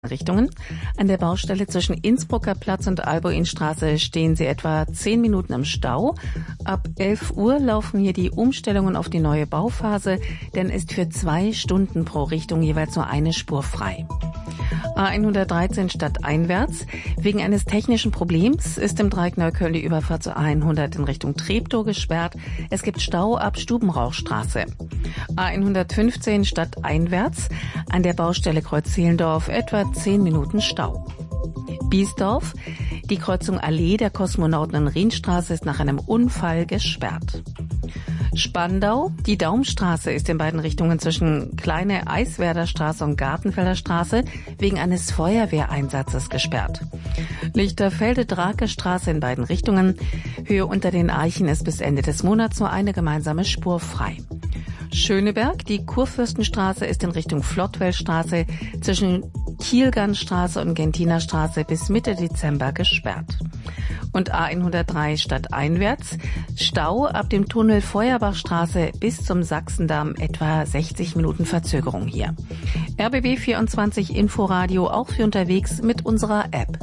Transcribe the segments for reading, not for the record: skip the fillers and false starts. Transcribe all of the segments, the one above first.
Richtungen. An der Baustelle zwischen Innsbrucker Platz und Alboinstraße stehen Sie etwa 10 Minuten im Stau. Ab 11 Uhr laufen hier die Umstellungen auf die neue Bauphase, denn ist für 2 Stunden pro Richtung jeweils nur eine Spur frei. A113 stadteinwärts. Wegen eines technischen Problems ist im Dreieck Neukölln die Überfahrt zur A100 in Richtung Treptow gesperrt. Es gibt Stau ab Stubenrauchstraße. A115 stadteinwärts. An der Baustelle Kreuz-Zehlendorf etwa 10 Minuten Stau. Biesdorf. Die Kreuzung Allee der Kosmonauten in Rienstraße ist nach einem Unfall gesperrt. Spandau. Die Daumstraße ist in beiden Richtungen zwischen Kleine Eiswerder Straße und Gartenfelder Straße wegen eines Feuerwehreinsatzes gesperrt. Lichterfelde-Drake Straße in beiden Richtungen. Höhe unter den Eichen ist bis Ende des Monats nur eine gemeinsame Spur frei. Schöneberg. Die Kurfürstenstraße ist in Richtung Flottwellstraße zwischen Kielgannstraße und Gentinerstraße bis Mitte Dezember gesperrt. Und A103 stadteinwärts. Stau ab dem Tunnel Feuerbachstraße bis zum Sachsendamm, etwa 60 Minuten Verzögerung hier. RBB 24 Inforadio auch für unterwegs mit unserer App.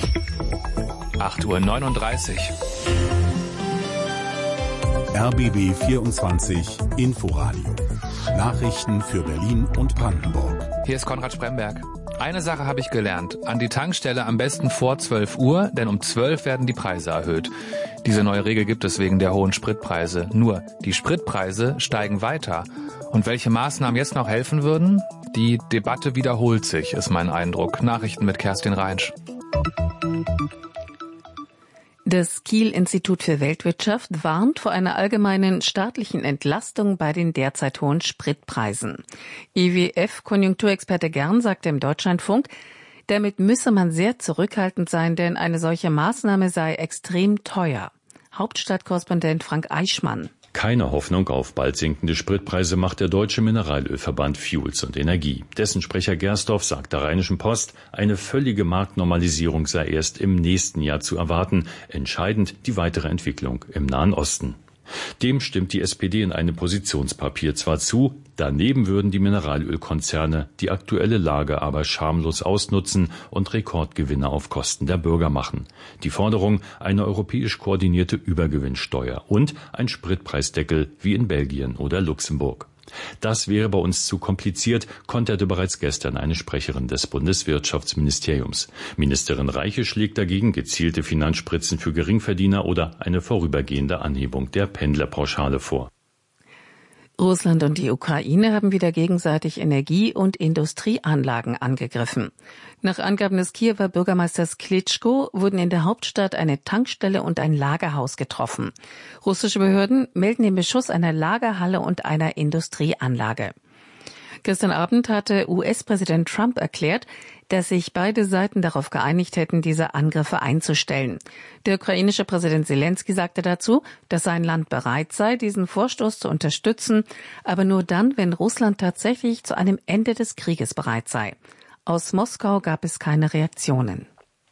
8:39 Uhr. RBB 24 Inforadio. Nachrichten für Berlin und Brandenburg. Hier ist Konrad Spremberg. Eine Sache habe ich gelernt. An die Tankstelle am besten vor 12 Uhr, denn um 12 werden die Preise erhöht. Diese neue Regel gibt es wegen der hohen Spritpreise. Nur, die Spritpreise steigen weiter. Und welche Maßnahmen jetzt noch helfen würden? Die Debatte wiederholt sich, ist mein Eindruck. Nachrichten mit Kerstin Reinsch. Das Kiel-Institut für Weltwirtschaft warnt vor einer allgemeinen staatlichen Entlastung bei den derzeit hohen Spritpreisen. IWF-Konjunkturexperte Gern sagte im Deutschlandfunk, damit müsse man sehr zurückhaltend sein, denn eine solche Maßnahme sei extrem teuer. Hauptstadtkorrespondent Frank Eichmann. Keine Hoffnung auf bald sinkende Spritpreise macht der Deutsche Mineralölverband Fuels und Energie. Dessen Sprecher Gersdorf sagt der Rheinischen Post, eine völlige Marktnormalisierung sei erst im nächsten Jahr zu erwarten. Entscheidend die weitere Entwicklung im Nahen Osten. Dem stimmt die SPD in einem Positionspapier zwar zu, daneben würden die Mineralölkonzerne die aktuelle Lage aber schamlos ausnutzen und Rekordgewinne auf Kosten der Bürger machen. Die Forderung, eine europäisch koordinierte Übergewinnsteuer und ein Spritpreisdeckel wie in Belgien oder Luxemburg. Das wäre bei uns zu kompliziert, konterte bereits gestern eine Sprecherin des Bundeswirtschaftsministeriums. Ministerin Reiche schlägt dagegen gezielte Finanzspritzen für Geringverdiener oder eine vorübergehende Anhebung der Pendlerpauschale vor. Russland und die Ukraine haben wieder gegenseitig Energie- und Industrieanlagen angegriffen. Nach Angaben des Kiewer Bürgermeisters Klitschko wurden in der Hauptstadt eine Tankstelle und ein Lagerhaus getroffen. Russische Behörden melden den Beschuss einer Lagerhalle und einer Industrieanlage. Gestern Abend hatte US-Präsident Trump erklärt, dass sich beide Seiten darauf geeinigt hätten, diese Angriffe einzustellen. Der ukrainische Präsident Zelensky sagte dazu, dass sein Land bereit sei, diesen Vorstoß zu unterstützen, aber nur dann, wenn Russland tatsächlich zu einem Ende des Krieges bereit sei. Aus Moskau gab es keine Reaktionen.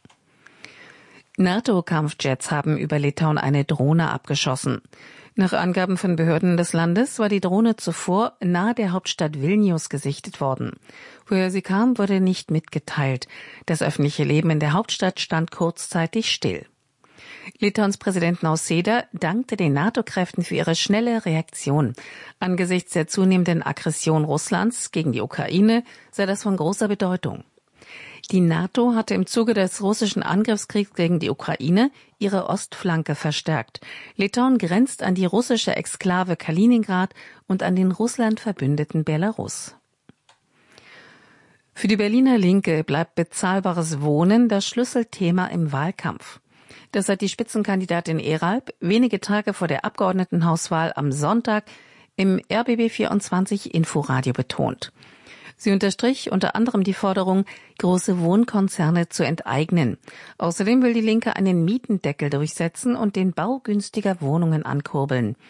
NATO-Kampfjets haben über Litauen eine Drohne abgeschossen. Nach Angaben von Behörden des Landes war die Drohne zuvor nahe der Hauptstadt Vilnius gesichtet worden. Woher sie kam, wurde nicht mitgeteilt. Das öffentliche Leben in der Hauptstadt stand kurzzeitig still. Litauens Präsident Nausėda dankte den NATO-Kräften für ihre schnelle Reaktion. Angesichts der zunehmenden Aggression Russlands gegen die Ukraine sei das von großer Bedeutung. Die NATO hatte im Zuge des russischen Angriffskriegs gegen die Ukraine ihre Ostflanke verstärkt. Litauen grenzt an die russische Exklave Kaliningrad und an den Russland verbündeten Belarus. Für die Berliner Linke bleibt bezahlbares Wohnen das Schlüsselthema im Wahlkampf. Das hat die Spitzenkandidatin Eralb wenige Tage vor der Abgeordnetenhauswahl am Sonntag im RBB 24 Inforadio betont. Sie unterstrich unter anderem die Forderung, große Wohnkonzerne zu enteignen. Außerdem will die Linke einen Mietendeckel durchsetzen und den Bau günstiger Wohnungen ankurbeln.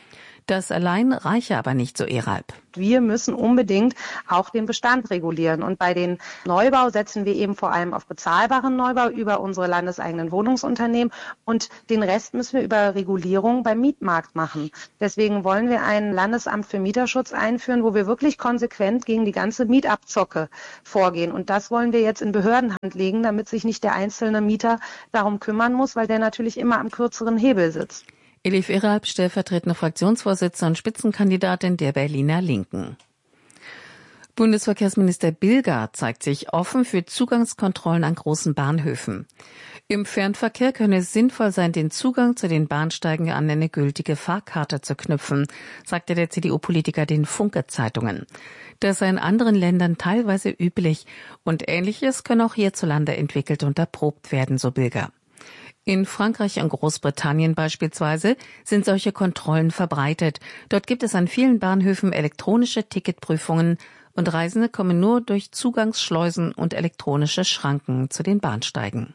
Das allein reiche aber nicht, so Eralp. Wir müssen unbedingt auch den Bestand regulieren. Und bei den Neubau setzen wir eben vor allem auf bezahlbaren Neubau über unsere landeseigenen Wohnungsunternehmen. Und den Rest müssen wir über Regulierung beim Mietmarkt machen. Deswegen wollen wir ein Landesamt für Mieterschutz einführen, wo wir wirklich konsequent gegen die ganze Mietabzocke vorgehen. Und das wollen wir jetzt in Behördenhand legen, damit sich nicht der einzelne Mieter darum kümmern muss, weil der natürlich immer am kürzeren Hebel sitzt. Elif Eralp, stellvertretende Fraktionsvorsitzende und Spitzenkandidatin der Berliner Linken. Bundesverkehrsminister Bilger zeigt sich offen für Zugangskontrollen an großen Bahnhöfen. Im Fernverkehr könne es sinnvoll sein, den Zugang zu den Bahnsteigen an eine gültige Fahrkarte zu knüpfen, sagte der CDU-Politiker den Funke-Zeitungen. Das sei in anderen Ländern teilweise üblich und Ähnliches könne auch hierzulande entwickelt und erprobt werden, so Bilger. In Frankreich und Großbritannien beispielsweise sind solche Kontrollen verbreitet. Dort gibt es an vielen Bahnhöfen elektronische Ticketprüfungen und Reisende kommen nur durch Zugangsschleusen und elektronische Schranken zu den Bahnsteigen.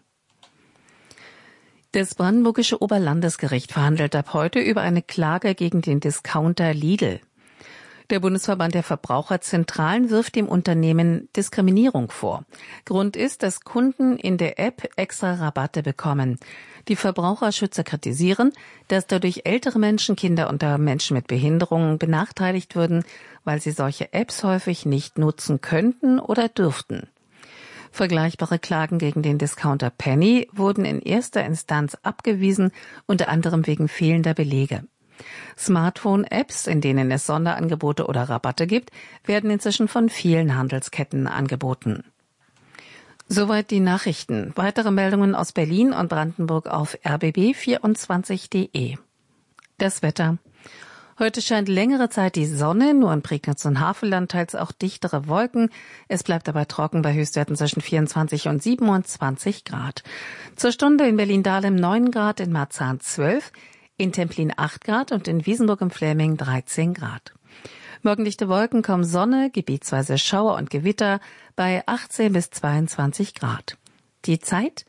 Das brandenburgische Oberlandesgericht verhandelt ab heute über eine Klage gegen den Discounter Lidl. Der Bundesverband der Verbraucherzentralen wirft dem Unternehmen Diskriminierung vor. Grund ist, dass Kunden in der App extra Rabatte bekommen. Die Verbraucherschützer kritisieren, dass dadurch ältere Menschen, Kinder und Menschen mit Behinderungen benachteiligt würden, weil sie solche Apps häufig nicht nutzen könnten oder dürften. Vergleichbare Klagen gegen den Discounter Penny wurden in erster Instanz abgewiesen, unter anderem wegen fehlender Belege. Smartphone-Apps, in denen es Sonderangebote oder Rabatte gibt, werden inzwischen von vielen Handelsketten angeboten. Soweit die Nachrichten. Weitere Meldungen aus Berlin und Brandenburg auf rbb24.de. Das Wetter. Heute scheint längere Zeit die Sonne, nur in Prignitz und Havelland teils auch dichtere Wolken. Es bleibt aber trocken bei Höchstwerten zwischen 24 und 27 Grad. Zur Stunde in Berlin-Dahlem 9 Grad, in Marzahn 12, in Templin 8 Grad und in Wiesenburg im Fläming 13 Grad. Morgendichte Wolken, kaum Sonne, gebietsweise Schauer und Gewitter bei 18 bis 22 Grad. Die Zeit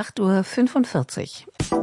8:45 Uhr.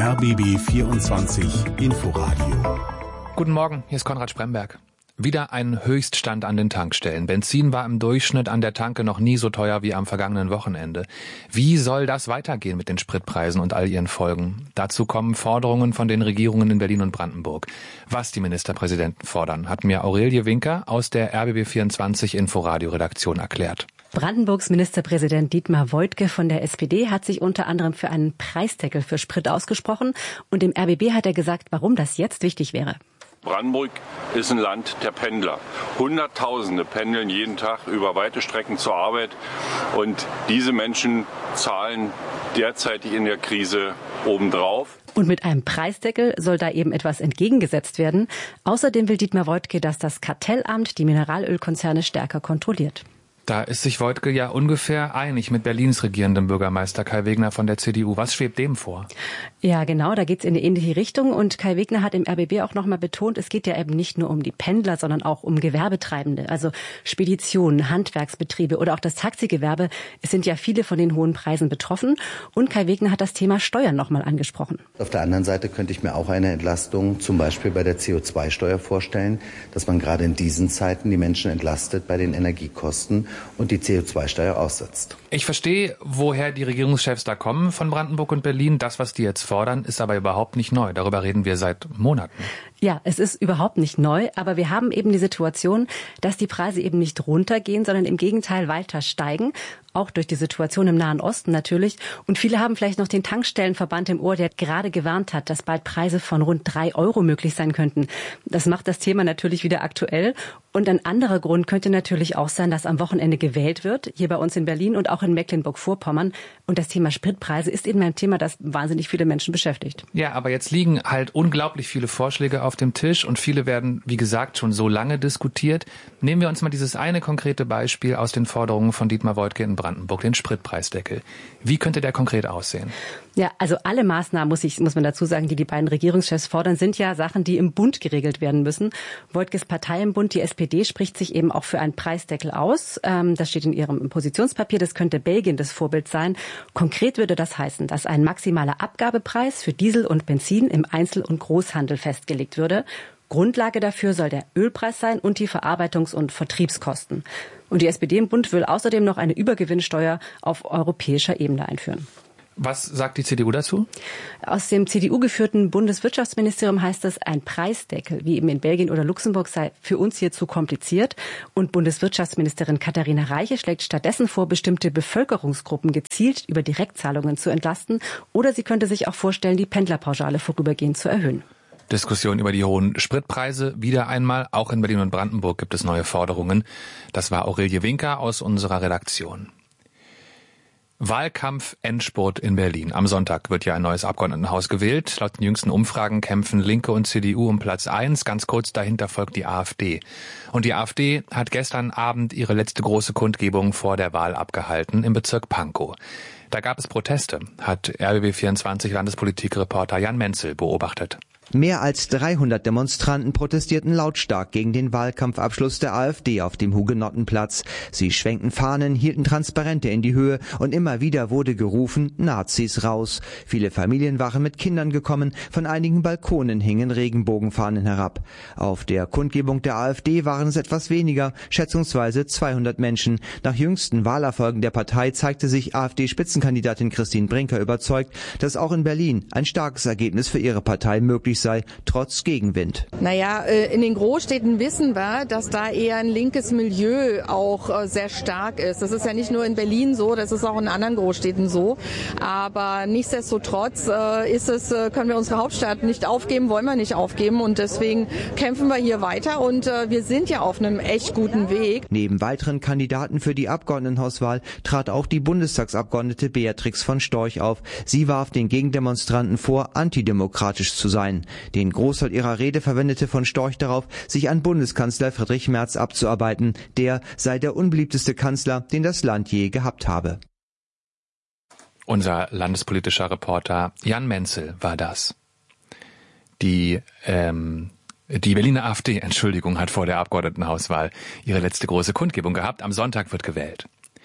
RBB 24 Inforadio. Guten Morgen, hier ist Konrad Spremberg. Wieder ein Höchststand an den Tankstellen. Benzin war im Durchschnitt an der Tanke noch nie so teuer wie am vergangenen Wochenende. Wie soll das weitergehen mit den Spritpreisen und all ihren Folgen? Dazu kommen Forderungen von den Regierungen in Berlin und Brandenburg. Was die Ministerpräsidenten fordern, hat mir Aurelie Winker aus der RBB24 Inforadio-Redaktion erklärt. Brandenburgs Ministerpräsident Dietmar Woidke von der SPD hat sich unter anderem für einen Preisdeckel für Sprit ausgesprochen. Und im RBB hat er gesagt, warum das jetzt wichtig wäre. Brandenburg ist ein Land der Pendler. Hunderttausende pendeln jeden Tag über weite Strecken zur Arbeit. Und diese Menschen zahlen derzeitig in der Krise obendrauf. Und mit einem Preisdeckel soll da eben etwas entgegengesetzt werden. Außerdem will Dietmar Woidke, dass das Kartellamt die Mineralölkonzerne stärker kontrolliert. Da ist sich Woidke ja ungefähr einig mit Berlins regierendem Bürgermeister Kai Wegner von der CDU. Was schwebt dem vor? Ja, genau, da geht's in eine ähnliche Richtung. Und Kai Wegner hat im RBB auch nochmal betont, es geht ja eben nicht nur um die Pendler, sondern auch um Gewerbetreibende. Also Speditionen, Handwerksbetriebe oder auch das Taxigewerbe. Es sind ja viele von den hohen Preisen betroffen. Und Kai Wegner hat das Thema Steuern nochmal angesprochen. Auf der anderen Seite könnte ich mir auch eine Entlastung zum Beispiel bei der CO2-Steuer vorstellen, dass man gerade in diesen Zeiten die Menschen entlastet bei den Energiekosten und die CO2-Steuer aussetzt. Ich verstehe, woher die Regierungschefs da kommen von Brandenburg und Berlin. Das, was die jetzt fordern, ist aber überhaupt nicht neu. Darüber reden wir seit Monaten. Ja, es ist überhaupt nicht neu, aber wir haben eben die Situation, dass die Preise eben nicht runtergehen, sondern im Gegenteil weiter steigen. Auch durch die Situation im Nahen Osten natürlich. Und viele haben vielleicht noch den Tankstellenverband im Ohr, der gerade gewarnt hat, dass bald Preise von rund 3 Euro möglich sein könnten. Das macht das Thema natürlich wieder aktuell. Und ein anderer Grund könnte natürlich auch sein, dass am Wochenende gewählt wird, hier bei uns in Berlin und auch in Mecklenburg-Vorpommern. Und das Thema Spritpreise ist eben ein Thema, das wahnsinnig viele Menschen beschäftigt. Ja, aber jetzt liegen halt unglaublich viele Vorschläge auf dem Tisch und viele werden, wie gesagt, schon so lange diskutiert. Nehmen wir uns mal dieses eine konkrete Beispiel aus den Forderungen von Dietmar Woidke in Brandenburg, den Spritpreisdeckel. Wie könnte der konkret aussehen? Ja, also alle Maßnahmen, muss man dazu sagen, die die beiden Regierungschefs fordern, sind ja Sachen, die im Bund geregelt werden müssen. Woidkes Partei im Bund, die SPD, spricht sich eben auch für einen Preisdeckel aus. Das steht in ihrem Positionspapier. Das könnte Belgien das Vorbild sein. Konkret würde das heißen, dass ein maximaler Abgabepreis für Diesel und Benzin im Einzel- und Großhandel festgelegt würde. Grundlage dafür soll der Ölpreis sein und die Verarbeitungs- und Vertriebskosten. Und die SPD im Bund will außerdem noch eine Übergewinnsteuer auf europäischer Ebene einführen. Was sagt die CDU dazu? Aus dem CDU-geführten Bundeswirtschaftsministerium heißt es, ein Preisdeckel, wie eben in Belgien oder Luxemburg, sei für uns hier zu kompliziert. Und Bundeswirtschaftsministerin Katharina Reiche schlägt stattdessen vor, bestimmte Bevölkerungsgruppen gezielt über Direktzahlungen zu entlasten. Oder sie könnte sich auch vorstellen, die Pendlerpauschale vorübergehend zu erhöhen. Diskussion über die hohen Spritpreise. Wieder einmal, auch in Berlin und Brandenburg gibt es neue Forderungen. Das war Aurelie Winker aus unserer Redaktion. Wahlkampf-Endspurt in Berlin. Am Sonntag wird ja ein neues Abgeordnetenhaus gewählt. Laut den jüngsten Umfragen kämpfen Linke und CDU um Platz 1. Ganz kurz dahinter folgt die AfD. Und die AfD hat gestern Abend ihre letzte große Kundgebung vor der Wahl abgehalten im Bezirk Pankow. Da gab es Proteste, hat RBB24 Landespolitikreporter Jan Menzel beobachtet. Mehr als 300 Demonstranten protestierten lautstark gegen den Wahlkampfabschluss der AfD auf dem Hugenottenplatz. Sie schwenkten Fahnen, hielten Transparente in die Höhe und immer wieder wurde gerufen, Nazis raus. Viele Familien waren mit Kindern gekommen, von einigen Balkonen hingen Regenbogenfahnen herab. Auf der Kundgebung der AfD waren es etwas weniger, schätzungsweise 200 Menschen. Nach jüngsten Wahlerfolgen der Partei zeigte sich AfD-Spitzenkandidatin Christine Brinker überzeugt, dass auch in Berlin ein starkes Ergebnis für ihre Partei möglich sei, trotz Gegenwind. Naja, in den Großstädten wissen wir, dass da eher ein linkes Milieu auch sehr stark ist. Das ist ja nicht nur in Berlin so, das ist auch in anderen Großstädten so. Aber nichtsdestotrotz können wir unsere Hauptstadt nicht aufgeben, wollen wir nicht aufgeben. Und deswegen kämpfen wir hier weiter und wir sind ja auf einem echt guten Weg. Neben weiteren Kandidaten für die Abgeordnetenhauswahl trat auch die Bundestagsabgeordnete Beatrix von Storch auf. Sie warf den Gegendemonstranten vor, antidemokratisch zu sein. Den Großteil ihrer Rede verwendete von Storch darauf, sich an Bundeskanzler Friedrich Merz abzuarbeiten. Der sei der unbeliebteste Kanzler, den das Land je gehabt habe. Unser landespolitischer Reporter Jan Menzel war das. Die Berliner AfD, hat vor der Abgeordnetenhauswahl ihre letzte große Kundgebung gehabt. Am Sonntag wird gewählt.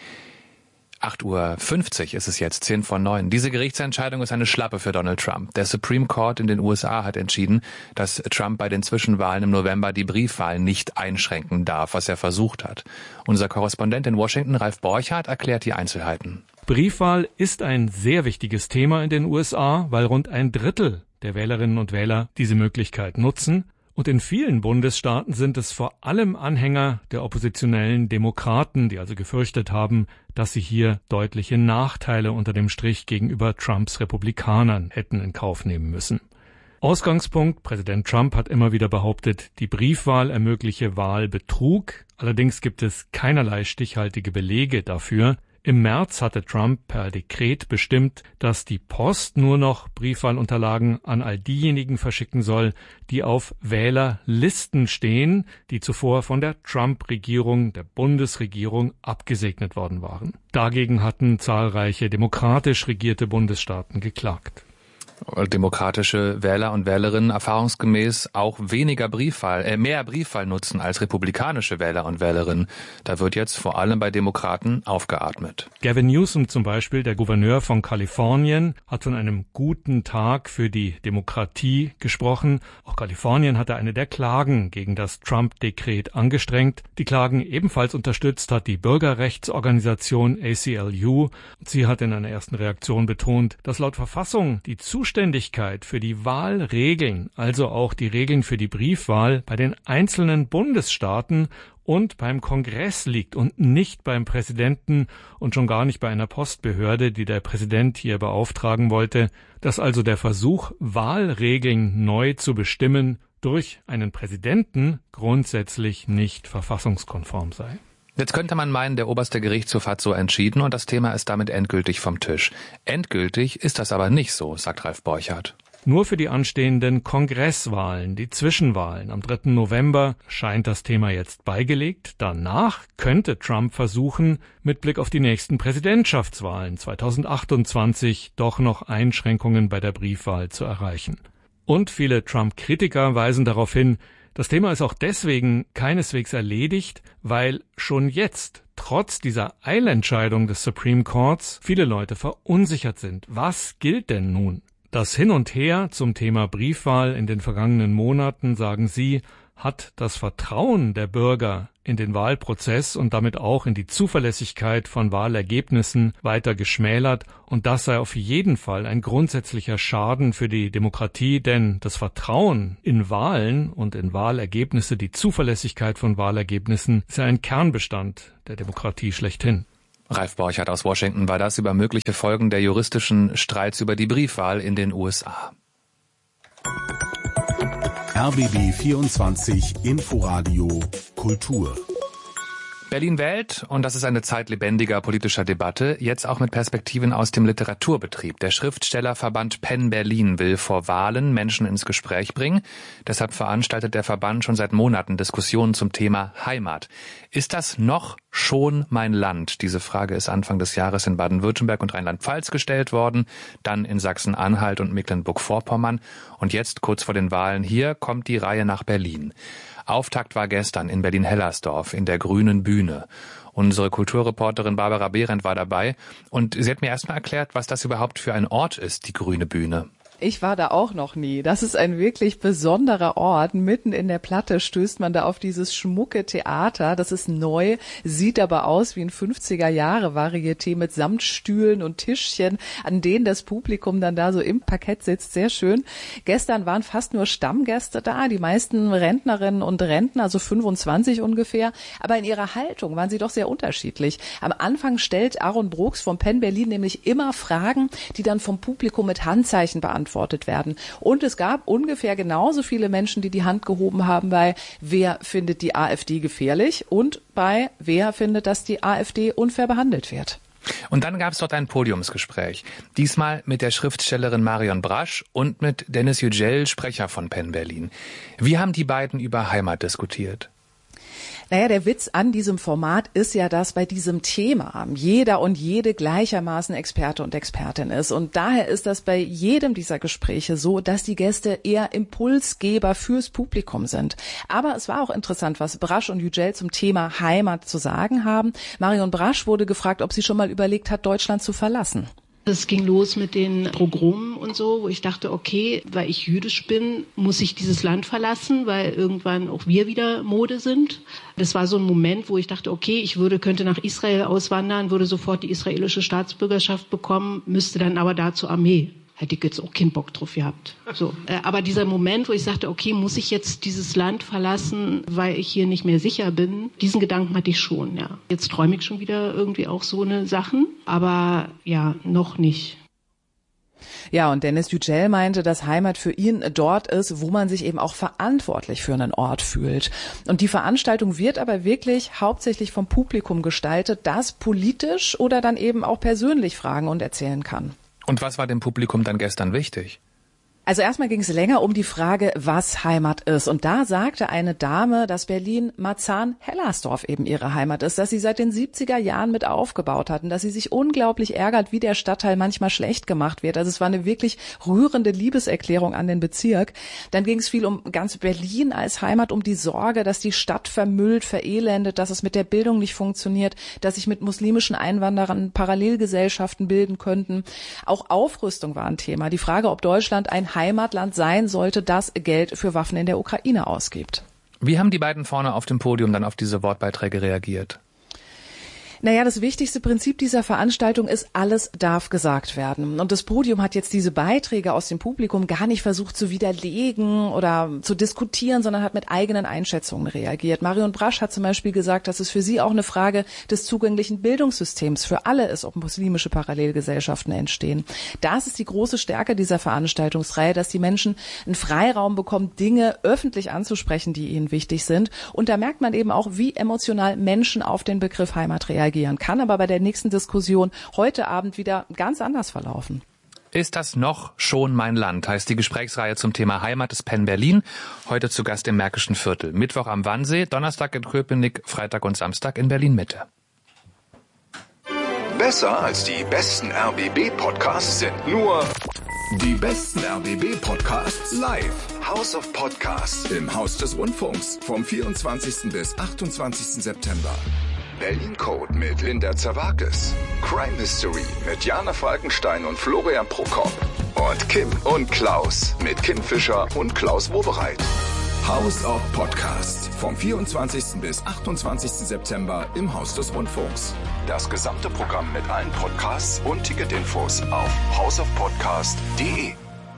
8:50 Uhr ist es jetzt, 8:50. Diese Gerichtsentscheidung ist eine Schlappe für Donald Trump. Der Supreme Court in den USA hat entschieden, dass Trump bei den Zwischenwahlen im November die Briefwahl nicht einschränken darf, was er versucht hat. Unser Korrespondent in Washington, Ralf Borchardt, erklärt die Einzelheiten. Briefwahl ist ein sehr wichtiges Thema in den USA, weil rund 1/3 der Wählerinnen und Wähler diese Möglichkeit nutzen. Und in vielen Bundesstaaten sind es vor allem Anhänger der oppositionellen Demokraten, die also gefürchtet haben, dass sie hier deutliche Nachteile unter dem Strich gegenüber Trumps Republikanern hätten in Kauf nehmen müssen. Ausgangspunkt: Präsident Trump hat immer wieder behauptet, die Briefwahl ermögliche Wahlbetrug. Allerdings gibt es keinerlei stichhaltige Belege dafür. Im März hatte Trump per Dekret bestimmt, dass die Post nur noch Briefwahlunterlagen an all diejenigen verschicken soll, die auf Wählerlisten stehen, die zuvor von der Trump-Regierung, der Bundesregierung, abgesegnet worden waren. Dagegen hatten zahlreiche demokratisch regierte Bundesstaaten geklagt. Demokratische Wähler und Wählerinnen erfahrungsgemäß auch mehr Briefwahl nutzen als republikanische Wähler und Wählerinnen. Da wird jetzt vor allem bei Demokraten aufgeatmet. Gavin Newsom zum Beispiel, der Gouverneur von Kalifornien, hat von einem guten Tag für die Demokratie gesprochen. Auch Kalifornien hatte eine der Klagen gegen das Trump-Dekret angestrengt. Die Klagen ebenfalls unterstützt hat die Bürgerrechtsorganisation ACLU. Sie hat in einer ersten Reaktion betont, dass laut Verfassung die Zuständigkeit für die Wahlregeln, also auch die Regeln für die Briefwahl, bei den einzelnen Bundesstaaten und beim Kongress liegt und nicht beim Präsidenten und schon gar nicht bei einer Postbehörde, die der Präsident hier beauftragen wollte, dass also der Versuch, Wahlregeln neu zu bestimmen, durch einen Präsidenten grundsätzlich nicht verfassungskonform sei. Jetzt könnte man meinen, der oberste Gerichtshof hat so entschieden und das Thema ist damit endgültig vom Tisch. Endgültig ist das aber nicht so, sagt Ralf Borchardt. Nur für die anstehenden Kongresswahlen, die Zwischenwahlen am 3. November, scheint das Thema jetzt beigelegt. Danach könnte Trump versuchen, mit Blick auf die nächsten Präsidentschaftswahlen 2028 doch noch Einschränkungen bei der Briefwahl zu erreichen. Und viele Trump-Kritiker weisen darauf hin, das Thema ist auch deswegen keineswegs erledigt, weil schon jetzt, trotz dieser Eilentscheidung des Supreme Courts, viele Leute verunsichert sind. Was gilt denn nun? Das Hin und Her zum Thema Briefwahl in den vergangenen Monaten, sagen Sie, hat das Vertrauen der Bürger in den Wahlprozess und damit auch in die Zuverlässigkeit von Wahlergebnissen weiter geschmälert. Und das sei auf jeden Fall ein grundsätzlicher Schaden für die Demokratie, denn das Vertrauen in Wahlen und in Wahlergebnisse, die Zuverlässigkeit von Wahlergebnissen, ist ja ein Kernbestand der Demokratie schlechthin. Ralf Borchardt aus Washington war das über mögliche Folgen der juristischen Streits über die Briefwahl in den USA. RBB 24 Inforadio Kultur. Berlin wählt, und das ist eine Zeit lebendiger politischer Debatte, jetzt auch mit Perspektiven aus dem Literaturbetrieb. Der Schriftstellerverband Penn Berlin will vor Wahlen Menschen ins Gespräch bringen. Deshalb veranstaltet der Verband schon seit Monaten Diskussionen zum Thema Heimat. Ist das noch schon mein Land? Diese Frage ist Anfang des Jahres in Baden-Württemberg und Rheinland-Pfalz gestellt worden, dann in Sachsen-Anhalt und Mecklenburg-Vorpommern. Und jetzt, kurz vor den Wahlen hier, kommt die Reihe nach Berlin. Auftakt war gestern in Berlin-Hellersdorf in der Grünen Bühne. Unsere Kulturreporterin Barbara Behrendt war dabei und sie hat mir erstmal erklärt, was das überhaupt für ein Ort ist, die Grüne Bühne. Ich war da auch noch nie. Das ist ein wirklich besonderer Ort. Mitten in der Platte stößt man da auf dieses schmucke Theater. Das ist neu, sieht aber aus wie ein 50er-Jahre-Varieté mit Samtstühlen und Tischchen, an denen das Publikum dann da so im Parkett sitzt. Sehr schön. Gestern waren fast nur Stammgäste da, die meisten Rentnerinnen und Rentner, also 25 ungefähr. Aber in ihrer Haltung waren sie doch sehr unterschiedlich. Am Anfang stellt Aaron Brooks vom Penn Berlin nämlich immer Fragen, die dann vom Publikum mit Handzeichen beantwortet werden. Und es gab ungefähr genauso viele Menschen, die die Hand gehoben haben bei wer findet die AfD gefährlich und bei wer findet, dass die AfD unfair behandelt wird. Und dann gab es dort ein Podiumsgespräch. Diesmal mit der Schriftstellerin Marion Brasch und mit Dennis Yücel, Sprecher von Penn Berlin. Wie haben die beiden über Heimat diskutiert? Naja, der Witz an diesem Format ist ja, dass bei diesem Thema jeder und jede gleichermaßen Experte und Expertin ist. Und daher ist das bei jedem dieser Gespräche so, dass die Gäste eher Impulsgeber fürs Publikum sind. Aber es war auch interessant, was Brasch und Yücel zum Thema Heimat zu sagen haben. Marion Brasch wurde gefragt, ob sie schon mal überlegt hat, Deutschland zu verlassen. Es ging los mit den Pogromen und so, wo ich dachte, okay, weil ich jüdisch bin, muss ich dieses Land verlassen, weil irgendwann auch wir wieder Mode sind. Das war so ein Moment, wo ich dachte, okay, könnte nach Israel auswandern, würde sofort die israelische Staatsbürgerschaft bekommen, müsste dann aber da zur Armee. Hätte ich jetzt auch keinen Bock drauf gehabt. So. Aber dieser Moment, wo ich sagte, okay, muss ich jetzt dieses Land verlassen, weil ich hier nicht mehr sicher bin, diesen Gedanken hatte ich schon, ja. Jetzt träume ich schon wieder irgendwie auch so eine Sachen, aber ja, noch nicht. Ja, und Dennis Yücel meinte, dass Heimat für ihn dort ist, wo man sich eben auch verantwortlich für einen Ort fühlt. Und die Veranstaltung wird aber wirklich hauptsächlich vom Publikum gestaltet, das politisch oder dann eben auch persönlich fragen und erzählen kann. Und was war dem Publikum dann gestern wichtig? Also erstmal ging es länger um die Frage, was Heimat ist. Und da sagte eine Dame, dass Berlin-Marzahn-Hellersdorf eben ihre Heimat ist, dass sie seit den 70er Jahren mit aufgebaut hatten, dass sie sich unglaublich ärgert, wie der Stadtteil manchmal schlecht gemacht wird. Also es war eine wirklich rührende Liebeserklärung an den Bezirk. Dann ging es viel um ganz Berlin als Heimat, um die Sorge, dass die Stadt vermüllt, verelendet, dass es mit der Bildung nicht funktioniert, dass sich mit muslimischen Einwanderern Parallelgesellschaften bilden könnten. Auch Aufrüstung war ein Thema. Die Frage, ob Deutschland ein Heimatland sein sollte, das Geld für Waffen in der Ukraine ausgibt. Wie haben die beiden vorne auf dem Podium dann auf diese Wortbeiträge reagiert? Naja, das wichtigste Prinzip dieser Veranstaltung ist, alles darf gesagt werden. Und das Podium hat jetzt diese Beiträge aus dem Publikum gar nicht versucht zu widerlegen oder zu diskutieren, sondern hat mit eigenen Einschätzungen reagiert. Marion Brasch hat zum Beispiel gesagt, dass es für sie auch eine Frage des zugänglichen Bildungssystems für alle ist, ob muslimische Parallelgesellschaften entstehen. Das ist die große Stärke dieser Veranstaltungsreihe, dass die Menschen einen Freiraum bekommen, Dinge öffentlich anzusprechen, die ihnen wichtig sind. Und da merkt man eben auch, wie emotional Menschen auf den Begriff Heimat reagieren. Kann aber bei der nächsten Diskussion heute Abend wieder ganz anders verlaufen. Ist das noch schon mein Land, heißt die Gesprächsreihe zum Thema Heimat des Penn Berlin. Heute zu Gast im Märkischen Viertel. Mittwoch am Wannsee, Donnerstag in Köpenick, Freitag und Samstag in Berlin-Mitte. Besser als die besten RBB-Podcasts sind nur die besten RBB-Podcasts live. House of Podcasts im Haus des Rundfunks vom 24. bis 28. September. Berlin Code mit Linda Zerwakis. Crime Mystery mit Jana Falkenstein und Florian Prokop. Und Kim und Klaus mit Kim Fischer und Klaus Wobereit. House of Podcast. Vom 24. bis 28. September im Haus des Rundfunks. Das gesamte Programm mit allen Podcasts und Ticketinfos auf houseofpodcast.de.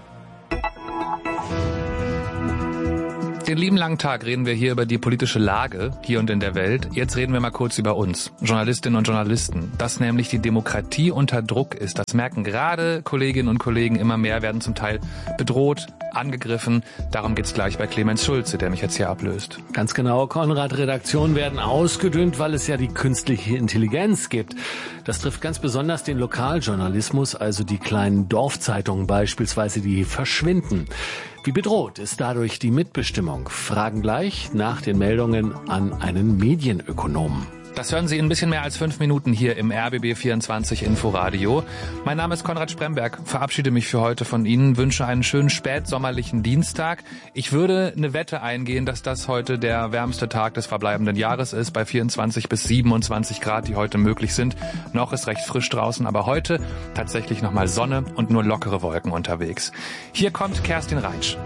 Den lieben langen Tag reden wir hier über die politische Lage hier und in der Welt. Jetzt reden wir mal kurz über uns, Journalistinnen und Journalisten. Dass nämlich die Demokratie unter Druck ist, das merken gerade Kolleginnen und Kollegen immer mehr, werden zum Teil bedroht, angegriffen. Darum geht's gleich bei Clemens Schulze, der mich jetzt hier ablöst. Ganz genau, Konrad, Redaktionen werden ausgedünnt, weil es ja die künstliche Intelligenz gibt. Das trifft ganz besonders den Lokaljournalismus, also die kleinen Dorfzeitungen beispielsweise, die verschwinden. Wie bedroht ist dadurch die Mitbestimmung? Fragen gleich nach den Meldungen an einen Medienökonomen. Das hören Sie in ein bisschen mehr als 5 Minuten hier im RBB 24 Inforadio. Mein Name ist Konrad Spremberg, verabschiede mich für heute von Ihnen, wünsche einen schönen spätsommerlichen Dienstag. Ich würde eine Wette eingehen, dass das heute der wärmste Tag des verbleibenden Jahres ist, bei 24 bis 27 Grad, die heute möglich sind. Noch ist recht frisch draußen, aber heute tatsächlich nochmal Sonne und nur lockere Wolken unterwegs. Hier kommt Kerstin Reinsch.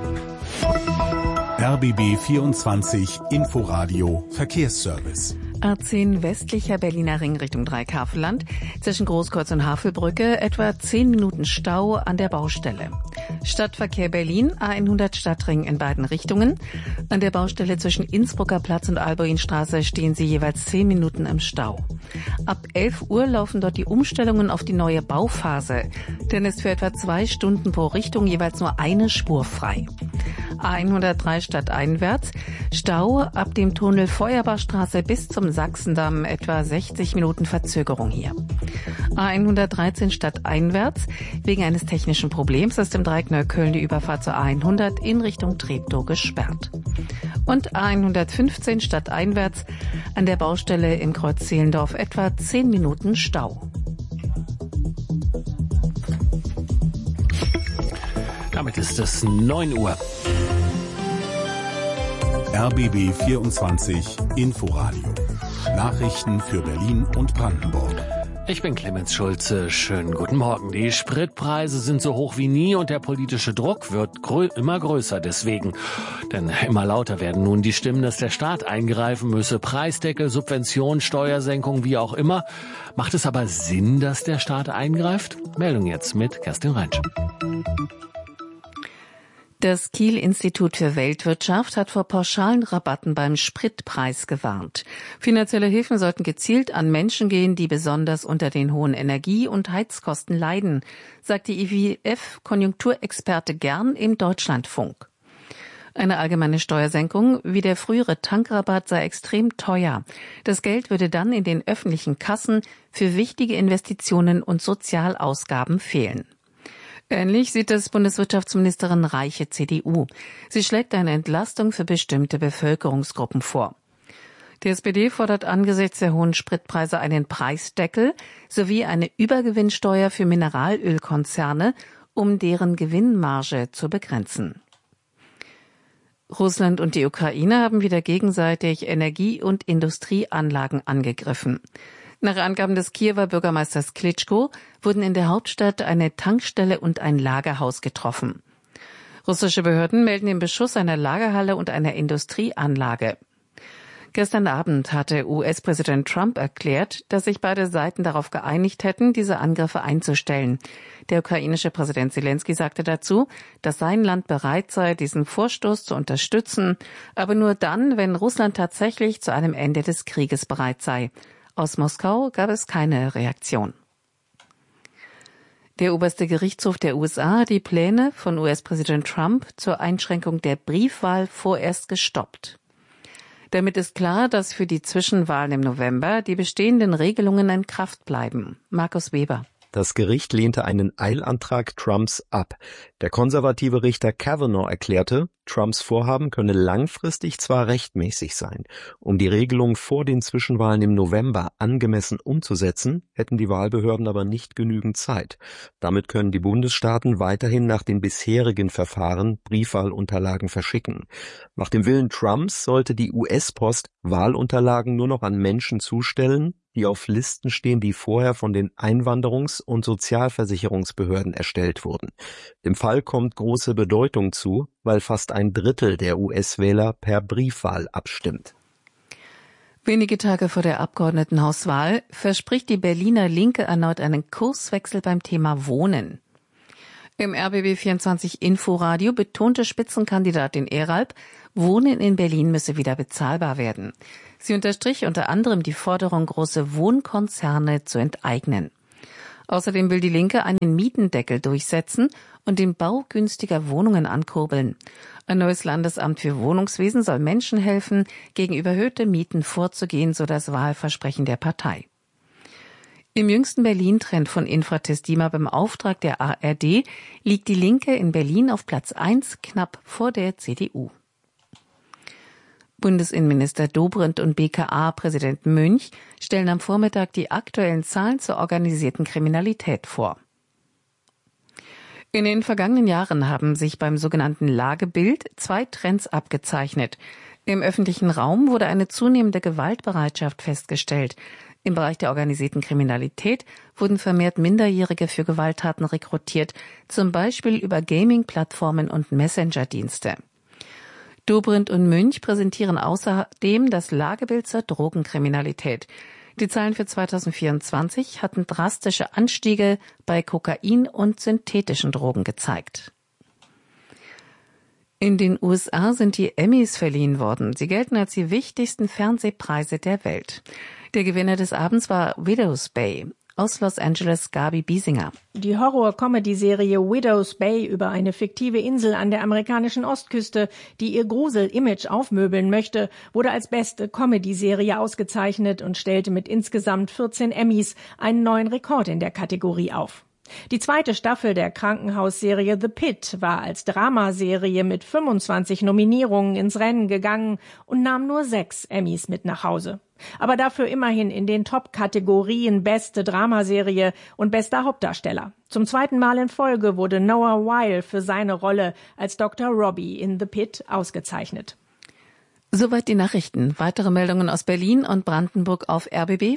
RBB 24 Inforadio Verkehrsservice. A10 westlicher Berliner Ring Richtung Dreieckhavelland. Zwischen Großkreuz und Havelbrücke etwa 10 Minuten Stau an der Baustelle. Stadtverkehr Berlin, A100 Stadtring in beiden Richtungen. An der Baustelle zwischen Innsbrucker Platz und Alboinstraße stehen Sie jeweils 10 Minuten im Stau. Ab 11 Uhr laufen dort die Umstellungen auf die neue Bauphase. Denn ist für etwa 2 Stunden pro Richtung jeweils nur eine Spur frei. A103 stadteinwärts. Stau ab dem Tunnel Feuerbachstraße bis zum Sachsendamm, etwa 60 Minuten Verzögerung hier. A113 stadteinwärts. Wegen eines technischen Problems ist im Dreieck Neukölln die Überfahrt zur A100 in Richtung Treptow gesperrt. Und A115 stadteinwärts. An der Baustelle im Kreuz Zehlendorf etwa 10 Minuten Stau. Damit ist es 9 Uhr. RBB 24 Inforadio. Nachrichten für Berlin und Brandenburg. Ich bin Clemens Schulze. Schönen guten Morgen. Die Spritpreise sind so hoch wie nie und der politische Druck wird immer größer deswegen. Denn immer lauter werden nun die Stimmen, dass der Staat eingreifen müsse. Preisdeckel, Subvention, Steuersenkung, wie auch immer. Macht es aber Sinn, dass der Staat eingreift? Meldung jetzt mit Kerstin Reinsch. Das Kiel-Institut für Weltwirtschaft hat vor pauschalen Rabatten beim Spritpreis gewarnt. Finanzielle Hilfen sollten gezielt an Menschen gehen, die besonders unter den hohen Energie- und Heizkosten leiden, sagt die IWF-Konjunkturexperte Gern im Deutschlandfunk. Eine allgemeine Steuersenkung wie der frühere Tankrabatt sei extrem teuer. Das Geld würde dann in den öffentlichen Kassen für wichtige Investitionen und Sozialausgaben fehlen. Ähnlich sieht es Bundeswirtschaftsministerin Reiche, CDU. Sie schlägt eine Entlastung für bestimmte Bevölkerungsgruppen vor. Die SPD fordert angesichts der hohen Spritpreise einen Preisdeckel sowie eine Übergewinnsteuer für Mineralölkonzerne, um deren Gewinnmarge zu begrenzen. Russland und die Ukraine haben wieder gegenseitig Energie- und Industrieanlagen angegriffen. Nach Angaben des Kiewer Bürgermeisters Klitschko wurden in der Hauptstadt eine Tankstelle und ein Lagerhaus getroffen. Russische Behörden melden den Beschuss einer Lagerhalle und einer Industrieanlage. Gestern Abend hatte US-Präsident Trump erklärt, dass sich beide Seiten darauf geeinigt hätten, diese Angriffe einzustellen. Der ukrainische Präsident Zelensky sagte dazu, dass sein Land bereit sei, diesen Vorstoß zu unterstützen, aber nur dann, wenn Russland tatsächlich zu einem Ende des Krieges bereit sei. Aus Moskau gab es keine Reaktion. Der oberste Gerichtshof der USA hat die Pläne von US-Präsident Trump zur Einschränkung der Briefwahl vorerst gestoppt. Damit ist klar, dass für die Zwischenwahlen im November die bestehenden Regelungen in Kraft bleiben. Markus Weber. Das Gericht lehnte einen Eilantrag Trumps ab. Der konservative Richter Kavanaugh erklärte, Trumps Vorhaben könne langfristig zwar rechtmäßig sein. Um die Regelung vor den Zwischenwahlen im November angemessen umzusetzen, hätten die Wahlbehörden aber nicht genügend Zeit. Damit können die Bundesstaaten weiterhin nach den bisherigen Verfahren Briefwahlunterlagen verschicken. Nach dem Willen Trumps sollte die US-Post Wahlunterlagen nur noch an Menschen zustellen, die auf Listen stehen, die vorher von den Einwanderungs- und Sozialversicherungsbehörden erstellt wurden. Dem Fall kommt große Bedeutung zu, weil fast ein Drittel der US-Wähler per Briefwahl abstimmt. Wenige Tage vor der Abgeordnetenhauswahl verspricht die Berliner Linke erneut einen Kurswechsel beim Thema Wohnen. Im RBB24 Inforadio betonte Spitzenkandidatin Eralp, Wohnen in Berlin müsse wieder bezahlbar werden. Sie unterstrich unter anderem die Forderung, große Wohnkonzerne zu enteignen. Außerdem will die Linke einen Mietendeckel durchsetzen und den Bau günstiger Wohnungen ankurbeln. Ein neues Landesamt für Wohnungswesen soll Menschen helfen, gegen überhöhte Mieten vorzugehen, so das Wahlversprechen der Partei. Im jüngsten Berlin-Trend von Infratest DIMAP im Auftrag der ARD liegt die Linke in Berlin auf Platz 1, knapp vor der CDU. Bundesinnenminister Dobrindt und BKA-Präsident Münch stellen am Vormittag die aktuellen Zahlen zur organisierten Kriminalität vor. In den vergangenen Jahren haben sich beim sogenannten Lagebild 2 Trends abgezeichnet. Im öffentlichen Raum wurde eine zunehmende Gewaltbereitschaft festgestellt. Im Bereich der organisierten Kriminalität wurden vermehrt Minderjährige für Gewalttaten rekrutiert, zum Beispiel über Gaming-Plattformen und Messenger-Dienste. Dobrindt und Münch präsentieren außerdem das Lagebild zur Drogenkriminalität. Die Zahlen für 2024 hatten drastische Anstiege bei Kokain und synthetischen Drogen gezeigt. In den USA sind die Emmys verliehen worden. Sie gelten als die wichtigsten Fernsehpreise der Welt. Der Gewinner des Abends war Widow's Bay. Aus Los Angeles Gabi Biesinger. Die Horror-Comedy-Serie Widow's Bay über eine fiktive Insel an der amerikanischen Ostküste, die ihr Grusel-Image aufmöbeln möchte, wurde als beste Comedy-Serie ausgezeichnet und stellte mit insgesamt 14 Emmys einen neuen Rekord in der Kategorie auf. Die zweite Staffel der Krankenhausserie The Pit war als Dramaserie mit 25 Nominierungen ins Rennen gegangen und nahm nur 6 Emmys mit nach Hause. Aber dafür immerhin in den Top-Kategorien Beste Dramaserie und Bester Hauptdarsteller. Zum zweiten Mal in Folge wurde Noah Wyle für seine Rolle als Dr. Robbie in The Pit ausgezeichnet. Soweit die Nachrichten. Weitere Meldungen aus Berlin und Brandenburg auf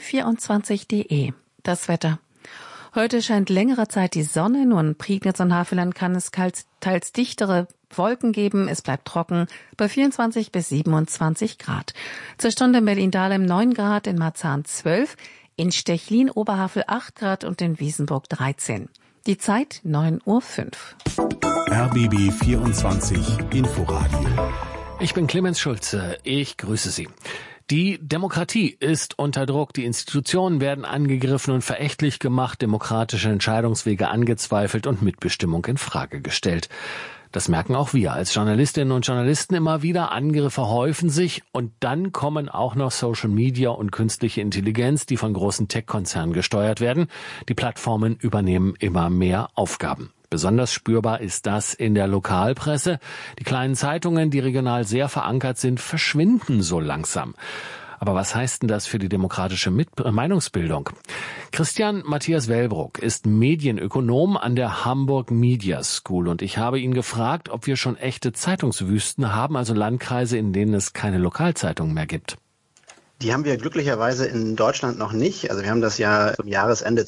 rbb24.de. Das Wetter. Heute scheint längere Zeit die Sonne, nur in Prignitz und Havelland kann es teils dichtere Wolken geben. Es bleibt trocken bei 24 bis 27 Grad. Zur Stunde in Berlin-Dahlem 9 Grad, in Marzahn 12, in Stechlin-Oberhavel 8 Grad und in Wiesenburg 13. Die Zeit 9:05 Uhr. RBB 24 Inforadio. Ich bin Clemens Schulze. Ich grüße Sie. Die Demokratie ist unter Druck, die Institutionen werden angegriffen und verächtlich gemacht, demokratische Entscheidungswege angezweifelt und Mitbestimmung in Frage gestellt. Das merken auch wir als Journalistinnen und Journalisten immer wieder. Angriffe häufen sich und dann kommen auch noch Social Media und künstliche Intelligenz, die von großen Tech-Konzernen gesteuert werden. Die Plattformen übernehmen immer mehr Aufgaben. Besonders spürbar ist das in der Lokalpresse. Die kleinen Zeitungen, die regional sehr verankert sind, verschwinden so langsam. Aber was heißt denn das für die demokratische Meinungsbildung? Christian Matthias Wellbrock ist Medienökonom an der Hamburg Media School und ich habe ihn gefragt, ob wir schon echte Zeitungswüsten haben, also Landkreise, in denen es keine Lokalzeitungen mehr gibt. Die haben wir glücklicherweise in Deutschland noch nicht. Also wir haben das ja zum Jahresende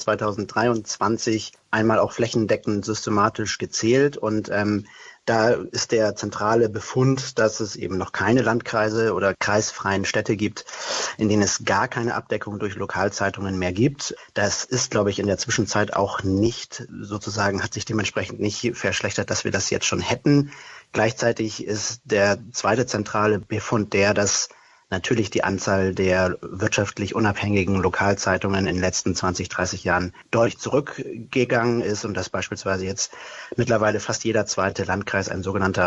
2023 einmal auch flächendeckend systematisch gezählt und da ist der zentrale Befund, dass es eben noch keine Landkreise oder kreisfreien Städte gibt, in denen es gar keine Abdeckung durch Lokalzeitungen mehr gibt. Das ist, glaube ich, in der Zwischenzeit auch nicht sozusagen, hat sich dementsprechend nicht verschlechtert, dass wir das jetzt schon hätten. Gleichzeitig ist der zweite zentrale Befund der, dass natürlich die Anzahl der wirtschaftlich unabhängigen Lokalzeitungen in den letzten 20, 30 Jahren deutlich zurückgegangen ist und dass beispielsweise jetzt mittlerweile fast jeder zweite Landkreis ein sogenannter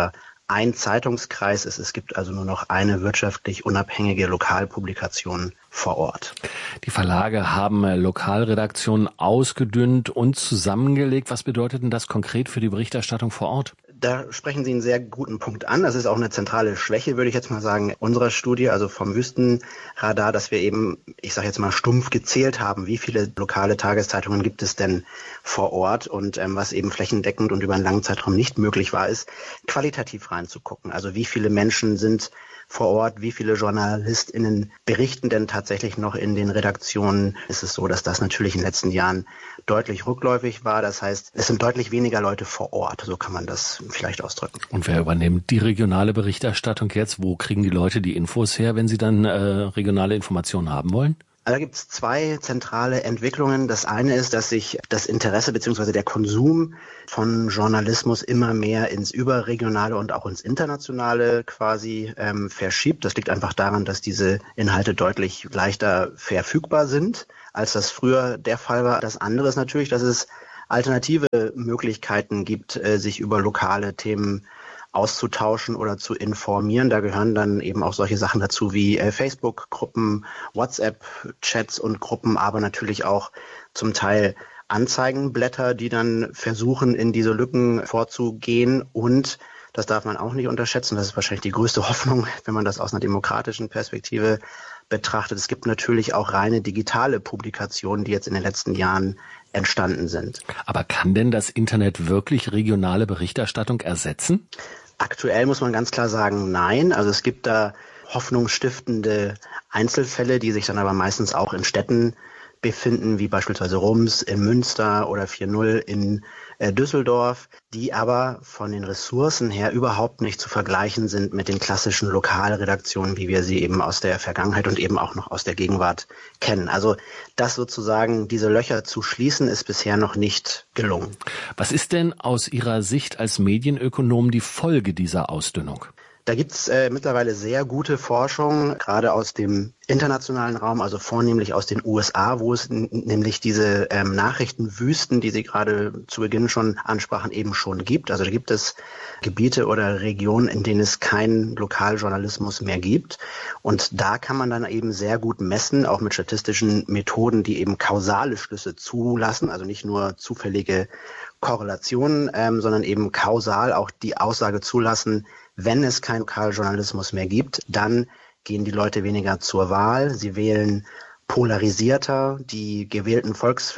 ein Zeitungskreis ist. Es gibt also nur noch eine wirtschaftlich unabhängige Lokalpublikation vor Ort. Die Verlage haben Lokalredaktionen ausgedünnt und zusammengelegt. Was bedeutet denn das konkret für die Berichterstattung vor Ort? Da sprechen Sie einen sehr guten Punkt an. Das ist auch eine zentrale Schwäche, würde ich jetzt mal sagen, unserer Studie, also vom Wüstenradar, dass wir eben, ich sage jetzt mal stumpf gezählt haben, wie viele lokale Tageszeitungen gibt es denn vor Ort und was eben flächendeckend und über einen langen Zeitraum nicht möglich war, ist qualitativ reinzugucken. Also wie viele Menschen sind vor Ort, wie viele JournalistInnen berichten denn tatsächlich noch in den Redaktionen? Ist es so, dass das natürlich in den letzten Jahren deutlich rückläufig war. Das heißt, es sind deutlich weniger Leute vor Ort. So kann man das vielleicht ausdrücken. Und wer übernimmt die regionale Berichterstattung jetzt? Wo kriegen die Leute die Infos her, wenn sie dann regionale Informationen haben wollen? Da gibt es zwei zentrale Entwicklungen. Das eine ist, dass sich das Interesse bzw. der Konsum von Journalismus immer mehr ins Überregionale und auch ins Internationale quasi verschiebt. Das liegt einfach daran, dass diese Inhalte deutlich leichter verfügbar sind, als das früher der Fall war. Das andere ist natürlich, dass es alternative Möglichkeiten gibt, sich über lokale Themen auszutauschen oder zu informieren. Da gehören dann eben auch solche Sachen dazu wie Facebook-Gruppen, WhatsApp-Chats und Gruppen, aber natürlich auch zum Teil Anzeigenblätter, die dann versuchen, in diese Lücken vorzugehen. Und das darf man auch nicht unterschätzen. Das ist wahrscheinlich die größte Hoffnung, wenn man das aus einer demokratischen Perspektive betrachtet. Es gibt natürlich auch reine digitale Publikationen, die jetzt in den letzten Jahren entstanden sind. Aber kann denn das Internet wirklich regionale Berichterstattung ersetzen? Aktuell muss man ganz klar sagen, nein. Also es gibt da hoffnungsstiftende Einzelfälle, die sich dann aber meistens auch in Städten befinden, wie beispielsweise Rums in Münster oder 4.0 in Düsseldorf, die aber von den Ressourcen her überhaupt nicht zu vergleichen sind mit den klassischen Lokalredaktionen, wie wir sie eben aus der Vergangenheit und eben auch noch aus der Gegenwart kennen. Also das sozusagen, diese Löcher zu schließen, ist bisher noch nicht gelungen. Was ist denn aus Ihrer Sicht als Medienökonom die Folge dieser Ausdünnung? Da gibt's mittlerweile sehr gute Forschung, gerade aus dem internationalen Raum, also vornehmlich aus den USA, wo es nämlich diese Nachrichtenwüsten, die Sie gerade zu Beginn schon ansprachen, eben schon gibt. Also da gibt es Gebiete oder Regionen, in denen es keinen Lokaljournalismus mehr gibt. Und da kann man dann eben sehr gut messen, auch mit statistischen Methoden, die eben kausale Schlüsse zulassen, also nicht nur zufällige Korrelationen, sondern eben kausal auch die Aussage zulassen, wenn es keinen Lokaljournalismus mehr gibt, dann gehen die Leute weniger zur Wahl. Sie wählen polarisierter. Die gewählten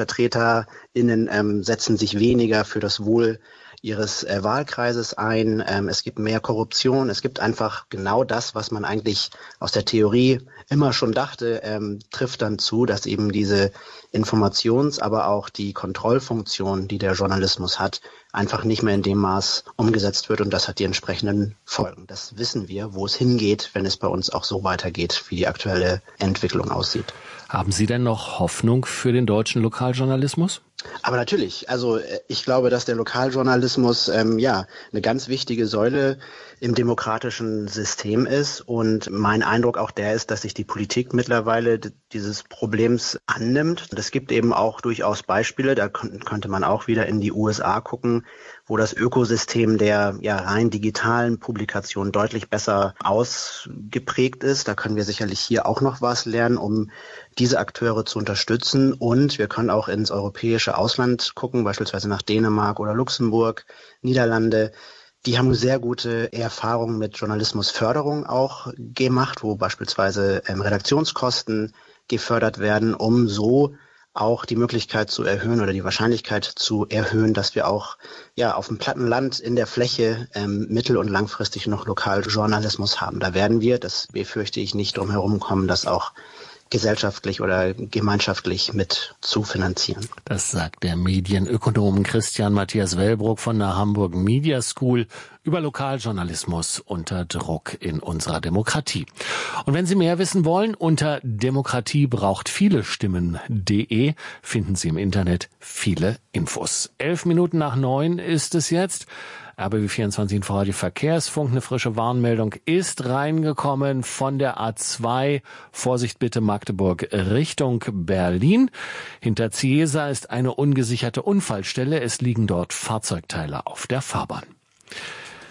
VolksvertreterInnen setzen sich weniger für das Wohl ihres Wahlkreises ein. Es gibt mehr Korruption. Es gibt einfach genau das, was man eigentlich aus der Theorie immer schon dachte, trifft dann zu, dass eben diese Informations-, aber auch die Kontrollfunktion, die der Journalismus hat, einfach nicht mehr in dem Maß umgesetzt wird, und das hat die entsprechenden Folgen. Das wissen wir, wo es hingeht, wenn es bei uns auch so weitergeht, wie die aktuelle Entwicklung aussieht. Haben Sie denn noch Hoffnung für den deutschen Lokaljournalismus? Aber natürlich, also ich glaube, dass der Lokaljournalismus eine ganz wichtige Säule im demokratischen System ist, und mein Eindruck auch der ist, dass sich die Politik mittlerweile dieses Problems annimmt. Und es gibt eben auch durchaus Beispiele, da könnte man auch wieder in die USA gucken, wo das Ökosystem der rein digitalen Publikation deutlich besser ausgeprägt ist. Da können wir sicherlich hier auch noch was lernen, um diese Akteure zu unterstützen. Und wir können auch ins europäische Ausland gucken, beispielsweise nach Dänemark oder Luxemburg, Niederlande. Die haben sehr gute Erfahrungen mit Journalismusförderung auch gemacht, wo beispielsweise Redaktionskosten gefördert werden, um so auch die Möglichkeit zu erhöhen oder die Wahrscheinlichkeit zu erhöhen, dass wir auch auf dem Plattenland in der Fläche mittel- und langfristig noch Lokaljournalismus haben. Da werden wir, das befürchte ich, nicht drum herum kommen, das auch gesellschaftlich oder gemeinschaftlich mit zu finanzieren. Das sagt der Medienökonom Christian Matthias Wellbrock von der Hamburg Media School über Lokaljournalismus unter Druck in unserer Demokratie. Und wenn Sie mehr wissen wollen, unter demokratiebrauchtvielestimmen.de finden Sie im Internet viele Infos. 8:11 ist es jetzt. RBB24 Inforadio Verkehrsfunk, eine frische Warnmeldung ist reingekommen von der A2. Vorsicht bitte, Magdeburg Richtung Berlin. Hinter Ciesa ist eine ungesicherte Unfallstelle. Es liegen dort Fahrzeugteile auf der Fahrbahn.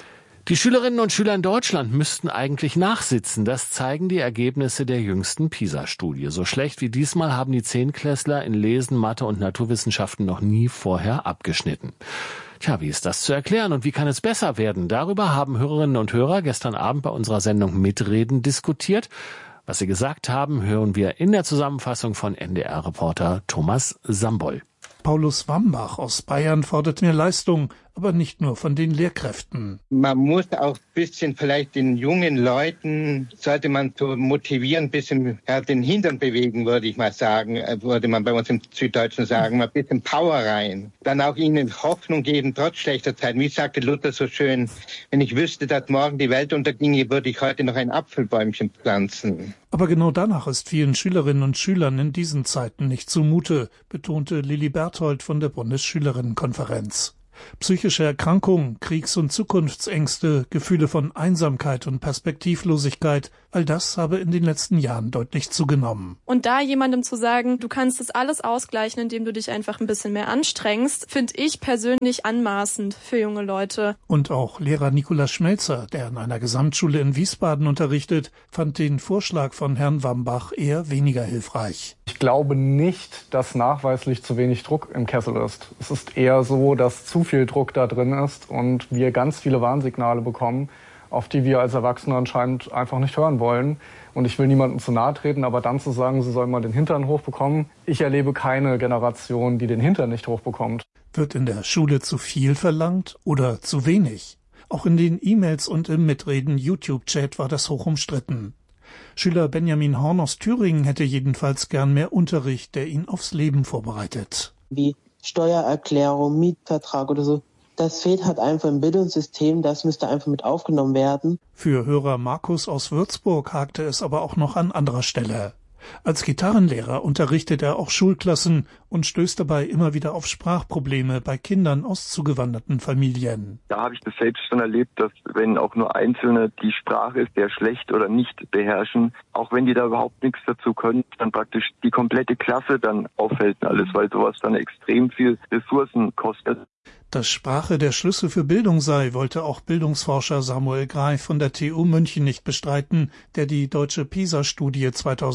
Die Schülerinnen und Schüler in Deutschland müssten eigentlich nachsitzen. Das zeigen die Ergebnisse der jüngsten PISA-Studie. So schlecht wie diesmal haben die Zehntklässler in Lesen, Mathe und Naturwissenschaften noch nie vorher abgeschnitten. Tja, wie ist das zu erklären und wie kann es besser werden? Darüber haben Hörerinnen und Hörer gestern Abend bei unserer Sendung Mitreden diskutiert. Was sie gesagt haben, hören wir in der Zusammenfassung von NDR-Reporter Thomas Sambol. Paulus Wambach aus Bayern fordert mehr Leistung, aber nicht nur von den Lehrkräften. Man muss auch ein bisschen vielleicht den jungen Leuten, sollte man so motivieren, ein bisschen den Hintern bewegen, würde ich mal sagen, würde man bei uns im Süddeutschen sagen, mal ein bisschen Power rein. Dann auch ihnen Hoffnung geben, trotz schlechter Zeiten. Wie sagte Luther so schön, wenn ich wüsste, dass morgen die Welt unterginge, würde ich heute noch ein Apfelbäumchen pflanzen. Aber genau danach ist vielen Schülerinnen und Schülern in diesen Zeiten nicht zumute, betonte Lilly Berthold von der Bundesschülerinnenkonferenz. Psychische Erkrankungen, Kriegs- und Zukunftsängste, Gefühle von Einsamkeit und Perspektivlosigkeit, all das habe in den letzten Jahren deutlich zugenommen. Und da jemandem zu sagen, du kannst das alles ausgleichen, indem du dich einfach ein bisschen mehr anstrengst, finde ich persönlich anmaßend für junge Leute. Und auch Lehrer Nikolaus Schmelzer, der an einer Gesamtschule in Wiesbaden unterrichtet, fand den Vorschlag von Herrn Wambach eher weniger hilfreich. Ich glaube nicht, dass nachweislich zu wenig Druck im Kessel ist. Es ist eher so, dass zu viel Druck da drin ist und wir ganz viele Warnsignale bekommen, auf die wir als Erwachsene anscheinend einfach nicht hören wollen. Und ich will niemandem zu nahe treten, aber dann zu sagen, sie sollen mal den Hintern hochbekommen. Ich erlebe keine Generation, die den Hintern nicht hochbekommt. Wird in der Schule zu viel verlangt oder zu wenig? Auch in den E-Mails und im Mitreden-YouTube-Chat war das hoch umstritten. Schüler Benjamin Horn aus Thüringen hätte jedenfalls gern mehr Unterricht, der ihn aufs Leben vorbereitet. Wie Steuererklärung, Mietvertrag oder so. Das fehlt halt einfach im Bildungssystem, das müsste einfach mit aufgenommen werden. Für Hörer Markus aus Würzburg hakte es aber auch noch an anderer Stelle. Als Gitarrenlehrer unterrichtet er auch Schulklassen und stößt dabei immer wieder auf Sprachprobleme bei Kindern aus zugewanderten Familien. Da habe ich das selbst schon erlebt, dass wenn auch nur Einzelne die Sprache ist, der schlecht oder nicht beherrschen, auch wenn die da überhaupt nichts dazu können, dann praktisch die komplette Klasse dann auffällt alles, weil sowas dann extrem viel Ressourcen kostet. Dass Sprache der Schlüssel für Bildung sei, wollte auch Bildungsforscher Samuel Greif von der TU München nicht bestreiten, der die deutsche PISA-Studie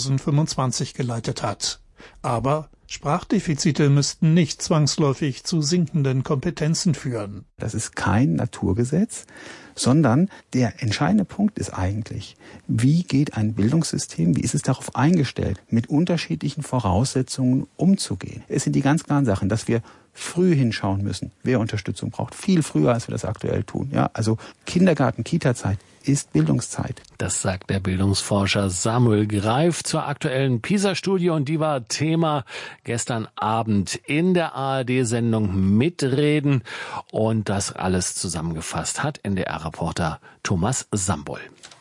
2025 geleitet hat. Aber Sprachdefizite müssten nicht zwangsläufig zu sinkenden Kompetenzen führen. Das ist kein Naturgesetz, sondern der entscheidende Punkt ist eigentlich, wie geht ein Bildungssystem, wie ist es darauf eingestellt, mit unterschiedlichen Voraussetzungen umzugehen. Es sind die ganz klaren Sachen, dass wir früh hinschauen müssen, wer Unterstützung braucht. Viel früher, als wir das aktuell tun. Ja, also Kindergarten, Kita-Zeit ist Bildungszeit. Das sagt der Bildungsforscher Samuel Greif zur aktuellen PISA-Studie und die war Thema gestern Abend in der ARD-Sendung Mitreden und das alles zusammengefasst hat NDR-Reporter Thomas Sambol.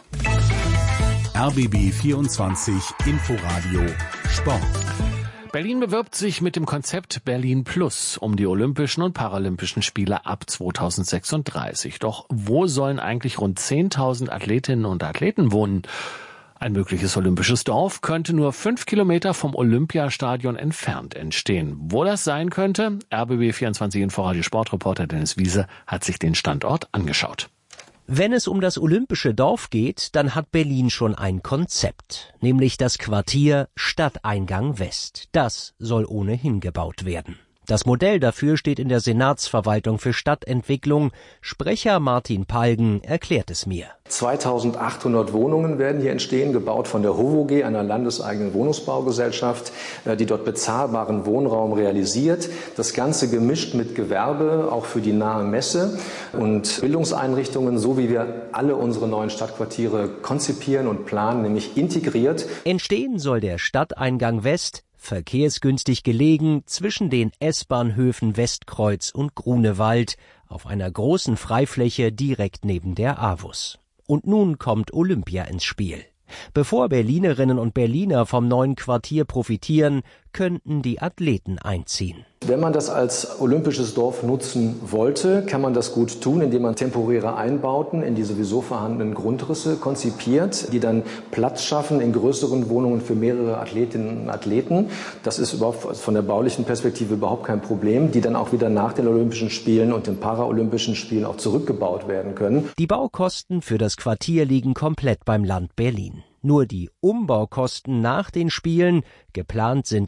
RBB 24 Inforadio Sport. Berlin bewirbt sich mit dem Konzept Berlin Plus um die Olympischen und Paralympischen Spiele ab 2036. Doch wo sollen eigentlich rund 10.000 Athletinnen und Athleten wohnen? Ein mögliches olympisches Dorf könnte nur 5 Kilometer vom Olympiastadion entfernt entstehen. Wo das sein könnte? RBB 24 Inforadio Sportreporter Dennis Wiese hat sich den Standort angeschaut. Wenn es um das olympische Dorf geht, dann hat Berlin schon ein Konzept, nämlich das Quartier Stadteingang West. Das soll ohnehin gebaut werden. Das Modell dafür steht in der Senatsverwaltung für Stadtentwicklung. Sprecher Martin Palgen erklärt es mir. 2800 Wohnungen werden hier entstehen, gebaut von der HOVOG, einer landeseigenen Wohnungsbaugesellschaft, die dort bezahlbaren Wohnraum realisiert. Das Ganze gemischt mit Gewerbe, auch für die nahe Messe und Bildungseinrichtungen, so wie wir alle unsere neuen Stadtquartiere konzipieren und planen, nämlich integriert. Entstehen soll der Stadteingang West, verkehrsgünstig gelegen zwischen den S-Bahnhöfen Westkreuz und Grunewald auf einer großen Freifläche direkt neben der AWUS. Und nun kommt Olympia ins Spiel. Bevor Berlinerinnen und Berliner vom neuen Quartier profitieren, könnten die Athleten einziehen. Wenn man das als olympisches Dorf nutzen wollte, kann man das gut tun, indem man temporäre Einbauten in die sowieso vorhandenen Grundrisse konzipiert, die dann Platz schaffen in größeren Wohnungen für mehrere Athletinnen und Athleten. Das ist überhaupt von der baulichen Perspektive überhaupt kein Problem, die dann auch wieder nach den Olympischen Spielen und den Paralympischen Spielen auch zurückgebaut werden können. Die Baukosten für das Quartier liegen komplett beim Land Berlin. Nur die Umbaukosten nach den Spielen, geplant sind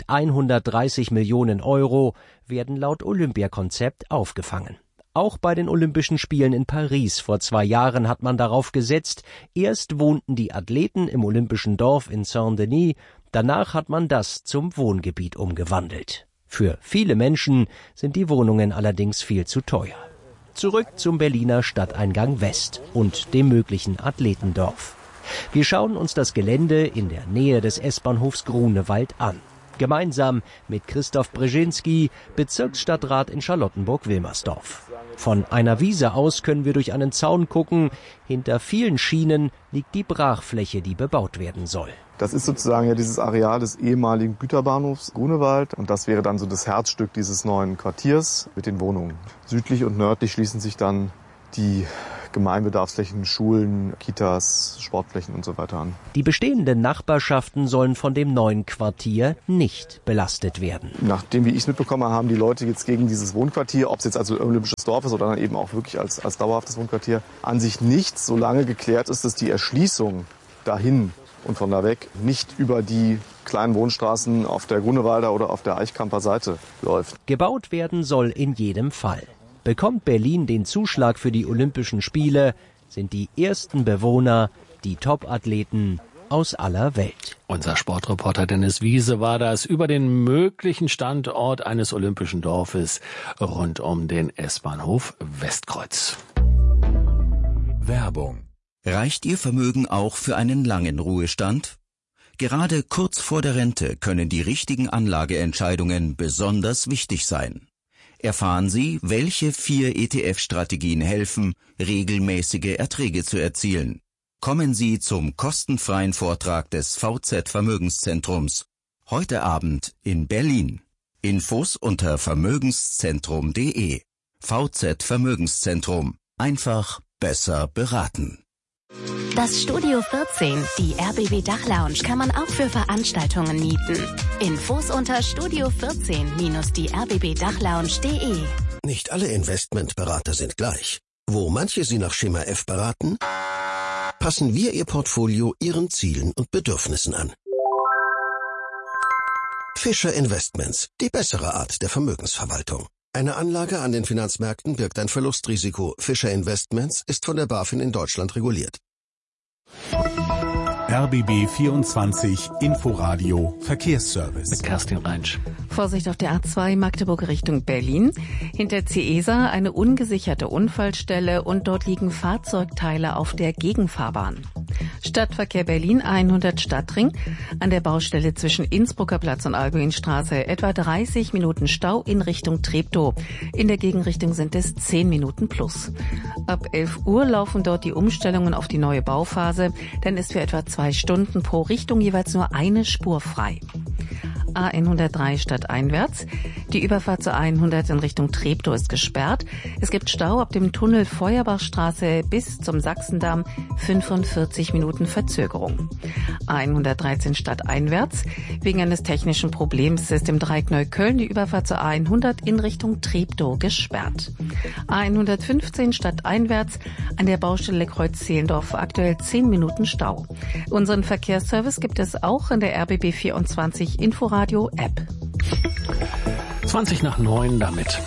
130 Millionen Euro, werden laut Olympiakonzept aufgefangen. Auch bei den Olympischen Spielen in Paris vor 2 Jahren hat man darauf gesetzt, erst wohnten die Athleten im Olympischen Dorf in Saint-Denis, danach hat man das zum Wohngebiet umgewandelt. Für viele Menschen sind die Wohnungen allerdings viel zu teuer. Zurück zum Berliner Stadteingang West und dem möglichen Athletendorf. Wir schauen uns das Gelände in der Nähe des S-Bahnhofs Grunewald an. Gemeinsam mit Christoph Brzezinski, Bezirksstadtrat in Charlottenburg-Wilmersdorf. Von einer Wiese aus können wir durch einen Zaun gucken. Hinter vielen Schienen liegt die Brachfläche, die bebaut werden soll. Das ist sozusagen ja dieses Areal des ehemaligen Güterbahnhofs Grunewald. Und das wäre dann so das Herzstück dieses neuen Quartiers mit den Wohnungen. Südlich und nördlich schließen sich dann die Gemeinbedarfsflächen, Schulen, Kitas, Sportflächen und so weiter an. Die bestehenden Nachbarschaften sollen von dem neuen Quartier nicht belastet werden. Nachdem, wie ich es mitbekomme, haben die Leute jetzt gegen dieses Wohnquartier, ob es jetzt also olympisches Dorf ist oder dann eben auch wirklich als dauerhaftes Wohnquartier, an sich nichts, solange geklärt ist, dass die Erschließung dahin und von da weg nicht über die kleinen Wohnstraßen auf der Grunewalder oder auf der Eichkamper Seite läuft. Gebaut werden soll in jedem Fall. Bekommt Berlin den Zuschlag für die Olympischen Spiele, sind die ersten Bewohner die Top-Athleten aus aller Welt. Unser Sportreporter Dennis Wiese war das über den möglichen Standort eines olympischen Dorfes rund um den S-Bahnhof Westkreuz. Werbung. Reicht Ihr Vermögen auch für einen langen Ruhestand? Gerade kurz vor der Rente können die richtigen Anlageentscheidungen besonders wichtig sein. Erfahren Sie, welche 4 ETF-Strategien helfen, regelmäßige Erträge zu erzielen. Kommen Sie zum kostenfreien Vortrag des VZ Vermögenszentrums. Heute Abend in Berlin. Infos unter vermögenszentrum.de. VZ Vermögenszentrum. Einfach besser beraten. Das Studio 14, die RBB Dachlounge, kann man auch für Veranstaltungen mieten. Infos unter studio14-die-rbbdachlounge.de. Nicht alle Investmentberater sind gleich. Wo manche Sie nach Schema F beraten, passen wir Ihr Portfolio Ihren Zielen und Bedürfnissen an. Fischer Investments, die bessere Art der Vermögensverwaltung. Eine Anlage an den Finanzmärkten birgt ein Verlustrisiko. Fischer Investments ist von der BaFin in Deutschland reguliert. RBB 24 Inforadio Verkehrsservice. Mit Kerstin Reinsch. Vorsicht auf der A2 Magdeburg Richtung Berlin. Hinter Ciesa eine ungesicherte Unfallstelle und dort liegen Fahrzeugteile auf der Gegenfahrbahn. Stadtverkehr Berlin 100 Stadtring. An der Baustelle zwischen Innsbrucker Platz und Albuinstraße etwa 30 Minuten Stau in Richtung Treptow. In der Gegenrichtung sind es 10 Minuten plus. Ab 11 Uhr laufen dort die Umstellungen auf die neue Bauphase. Dann ist für etwa 2 Stunden pro Richtung jeweils nur eine Spur frei. A103 stadteinwärts. Die Überfahrt zur A100 in Richtung Treptow ist gesperrt. Es gibt Stau ab dem Tunnel Feuerbachstraße bis zum Sachsendamm, 45 Minuten Verzögerung. A113 stadteinwärts. Wegen eines technischen Problems ist im Dreieck Neukölln die Überfahrt zur A100 in Richtung Treptow gesperrt. A115 stadteinwärts. An der Baustelle Kreuz-Zehlendorf aktuell 10 Minuten Stau. Unseren Verkehrsservice gibt es auch in der RBB 24 Inforadio App. 20 nach 9 damit.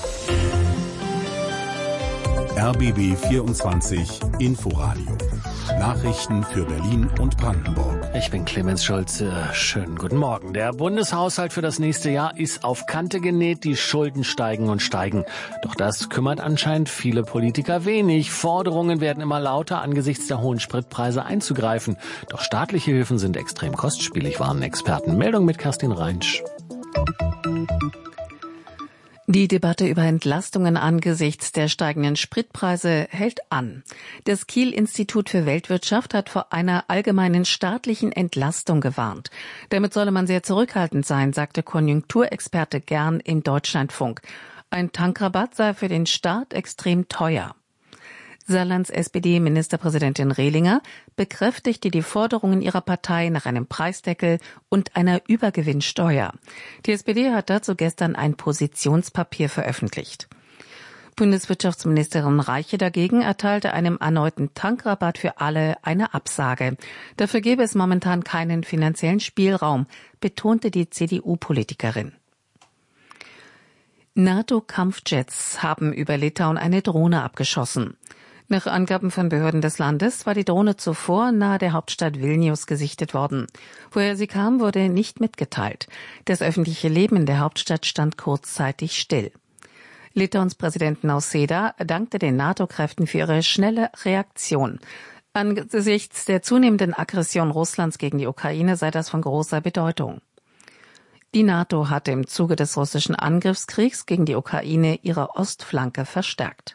RBB 24 Inforadio. Nachrichten für Berlin und Brandenburg. Ich bin Clemens Schulze. Schönen guten Morgen. Der Bundeshaushalt für das nächste Jahr ist auf Kante genäht. Die Schulden steigen und steigen. Doch das kümmert anscheinend viele Politiker wenig. Forderungen werden immer lauter, angesichts der hohen Spritpreise einzugreifen. Doch staatliche Hilfen sind extrem kostspielig, warnen Experten. Meldung mit Kerstin Reinsch. Die Debatte über Entlastungen angesichts der steigenden Spritpreise hält an. Das Kiel-Institut für Weltwirtschaft hat vor einer allgemeinen staatlichen Entlastung gewarnt. Damit solle man sehr zurückhaltend sein, sagte Konjunkturexperte Gern im Deutschlandfunk. Ein Tankrabatt sei für den Staat extrem teuer. Saarlands SPD-Ministerpräsidentin Rehlinger bekräftigte die Forderungen ihrer Partei nach einem Preisdeckel und einer Übergewinnsteuer. Die SPD hat dazu gestern ein Positionspapier veröffentlicht. Bundeswirtschaftsministerin Reiche dagegen erteilte einem erneuten Tankrabatt für alle eine Absage. Dafür gäbe es momentan keinen finanziellen Spielraum, betonte die CDU-Politikerin. NATO-Kampfjets haben über Litauen eine Drohne abgeschossen. Nach Angaben von Behörden des Landes war die Drohne zuvor nahe der Hauptstadt Vilnius gesichtet worden. Woher sie kam, wurde nicht mitgeteilt. Das öffentliche Leben in der Hauptstadt stand kurzzeitig still. Litauens Präsident Nausėda dankte den NATO-Kräften für ihre schnelle Reaktion. Angesichts der zunehmenden Aggression Russlands gegen die Ukraine sei das von großer Bedeutung. Die NATO hatte im Zuge des russischen Angriffskriegs gegen die Ukraine ihre Ostflanke verstärkt.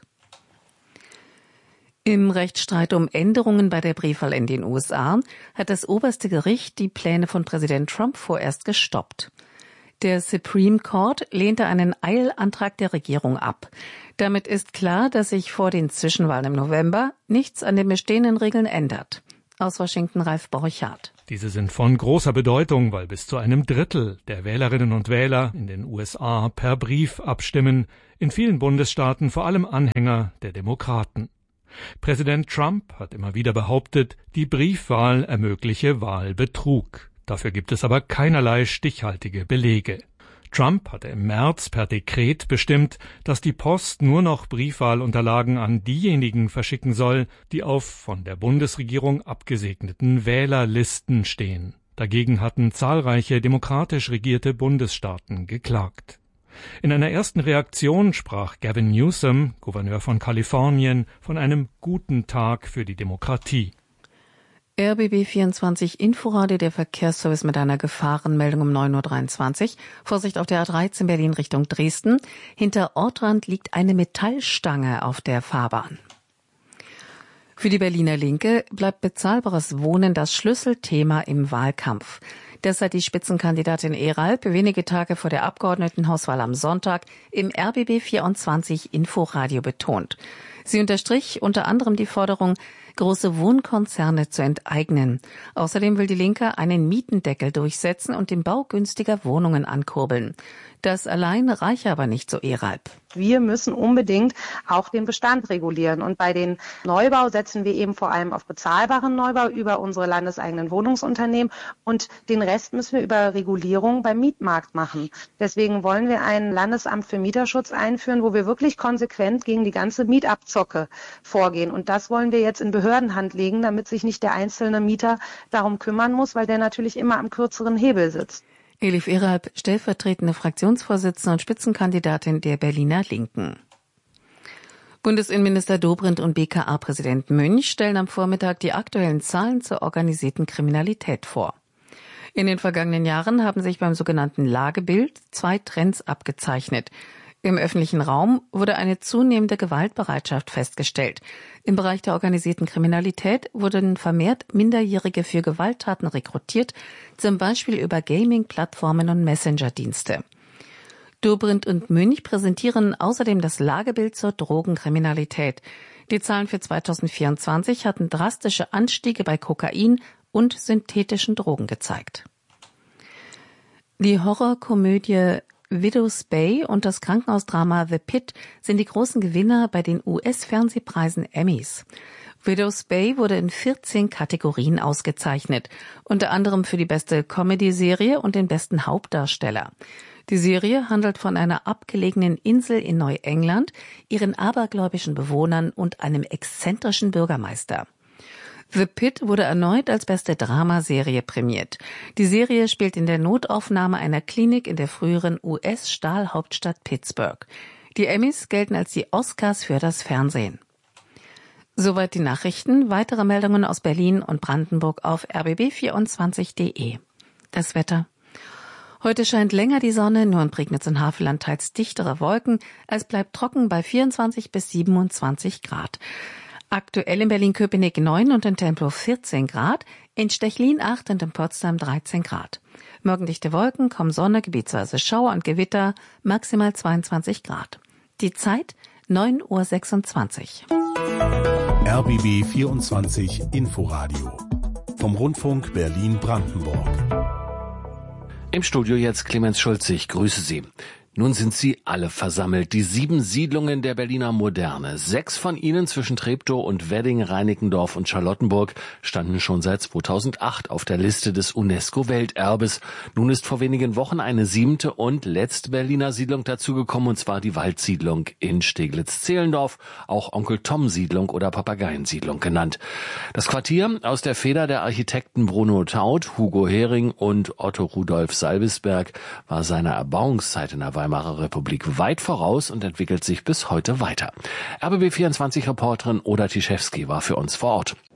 Im Rechtsstreit um Änderungen bei der Briefwahl in den USA hat das oberste Gericht die Pläne von Präsident Trump vorerst gestoppt. Der Supreme Court lehnte einen Eilantrag der Regierung ab. Damit ist klar, dass sich vor den Zwischenwahlen im November nichts an den bestehenden Regeln ändert. Aus Washington Ralf Borchardt. Diese sind von großer Bedeutung, weil bis zu einem Drittel der Wählerinnen und Wähler in den USA per Brief abstimmen, in vielen Bundesstaaten vor allem Anhänger der Demokraten. Präsident Trump hat immer wieder behauptet, die Briefwahl ermögliche Wahlbetrug. Dafür gibt es aber keinerlei stichhaltige Belege. Trump hatte im März per Dekret bestimmt, dass die Post nur noch Briefwahlunterlagen an diejenigen verschicken soll, die auf von der Bundesregierung abgesegneten Wählerlisten stehen. Dagegen hatten zahlreiche demokratisch regierte Bundesstaaten geklagt. In einer ersten Reaktion sprach Gavin Newsom, Gouverneur von Kalifornien, von einem guten Tag für die Demokratie. RBB 24 Inforadio, der Verkehrsservice mit einer Gefahrenmeldung um 9.23 Uhr. Vorsicht auf der A13 Berlin Richtung Dresden. Hinter Ortrand liegt eine Metallstange auf der Fahrbahn. Für die Berliner Linke bleibt bezahlbares Wohnen das Schlüsselthema im Wahlkampf. Das hat die Spitzenkandidatin Eralp wenige Tage vor der Abgeordnetenhauswahl am Sonntag im RBB 24 Inforadio betont. Sie unterstrich unter anderem die Forderung, große Wohnkonzerne zu enteignen. Außerdem will die Linke einen Mietendeckel durchsetzen und den Bau günstiger Wohnungen ankurbeln. Das allein reiche aber nicht, so Eralp. Wir müssen unbedingt auch den Bestand regulieren. Und bei den Neubau setzen wir eben vor allem auf bezahlbaren Neubau über unsere landeseigenen Wohnungsunternehmen. Und den Rest müssen wir über Regulierung beim Mietmarkt machen. Deswegen wollen wir ein Landesamt für Mieterschutz einführen, wo wir wirklich konsequent gegen die ganze Mietabzocke vorgehen. Und das wollen wir jetzt in Behördenhand legen, damit sich nicht der einzelne Mieter darum kümmern muss, weil der natürlich immer am kürzeren Hebel sitzt. Elif Eralp, stellvertretende Fraktionsvorsitzende und Spitzenkandidatin der Berliner Linken. Bundesinnenminister Dobrindt und BKA-Präsident Münch stellen am Vormittag die aktuellen Zahlen zur organisierten Kriminalität vor. In den vergangenen Jahren haben sich beim sogenannten Lagebild 2 Trends abgezeichnet. Im öffentlichen Raum wurde eine zunehmende Gewaltbereitschaft festgestellt. Im Bereich der organisierten Kriminalität wurden vermehrt Minderjährige für Gewalttaten rekrutiert, zum Beispiel über Gaming-Plattformen und Messenger-Dienste. Dobrindt und Münch präsentieren außerdem das Lagebild zur Drogenkriminalität. Die Zahlen für 2024 hatten drastische Anstiege bei Kokain und synthetischen Drogen gezeigt. Die Horrorkomödie Widow's Bay und das Krankenhausdrama The Pit sind die großen Gewinner bei den US-Fernsehpreisen Emmys. Widow's Bay wurde in 14 Kategorien ausgezeichnet, unter anderem für die beste Comedy-Serie und den besten Hauptdarsteller. Die Serie handelt von einer abgelegenen Insel in Neuengland, ihren abergläubischen Bewohnern und einem exzentrischen Bürgermeister. The Pit wurde erneut als beste Dramaserie prämiert. Die Serie spielt in der Notaufnahme einer Klinik in der früheren US-Stahlhauptstadt Pittsburgh. Die Emmys gelten als die Oscars für das Fernsehen. Soweit die Nachrichten. Weitere Meldungen aus Berlin und Brandenburg auf rbb24.de. Das Wetter. Heute scheint länger die Sonne, nur in Prignitz und Havelland teils dichtere Wolken. Es bleibt trocken bei 24 bis 27 Grad. Aktuell in Berlin-Köpenick 9 und in Tempelhof 14 Grad, in Stechlin 8 und in Potsdam 13 Grad. Morgendichte Wolken, kommen Sonne, gebietsweise Schauer und Gewitter, maximal 22 Grad. Die Zeit 9:26 Uhr. RBB 24 Inforadio vom Rundfunk Berlin-Brandenburg. Im Studio jetzt Clemens Schulze, ich grüße Sie. Nun sind sie alle versammelt, die 7 Siedlungen der Berliner Moderne. 6 von ihnen zwischen Treptow und Wedding, Reinickendorf und Charlottenburg standen schon seit 2008 auf der Liste des UNESCO-Welterbes. Nun ist vor wenigen Wochen eine 7. und letzte Berliner Siedlung dazugekommen, und zwar die Waldsiedlung in Steglitz-Zehlendorf, auch Onkel-Tom-Siedlung oder Papageiensiedlung genannt. Das Quartier aus der Feder der Architekten Bruno Taut, Hugo Hering und Otto Rudolf Salbisberg war seiner Erbauungszeit in der Weimarer Republik weit voraus und entwickelt sich bis heute weiter. RBB 24-Reporterin Oda Tischewski war für uns vor Ort.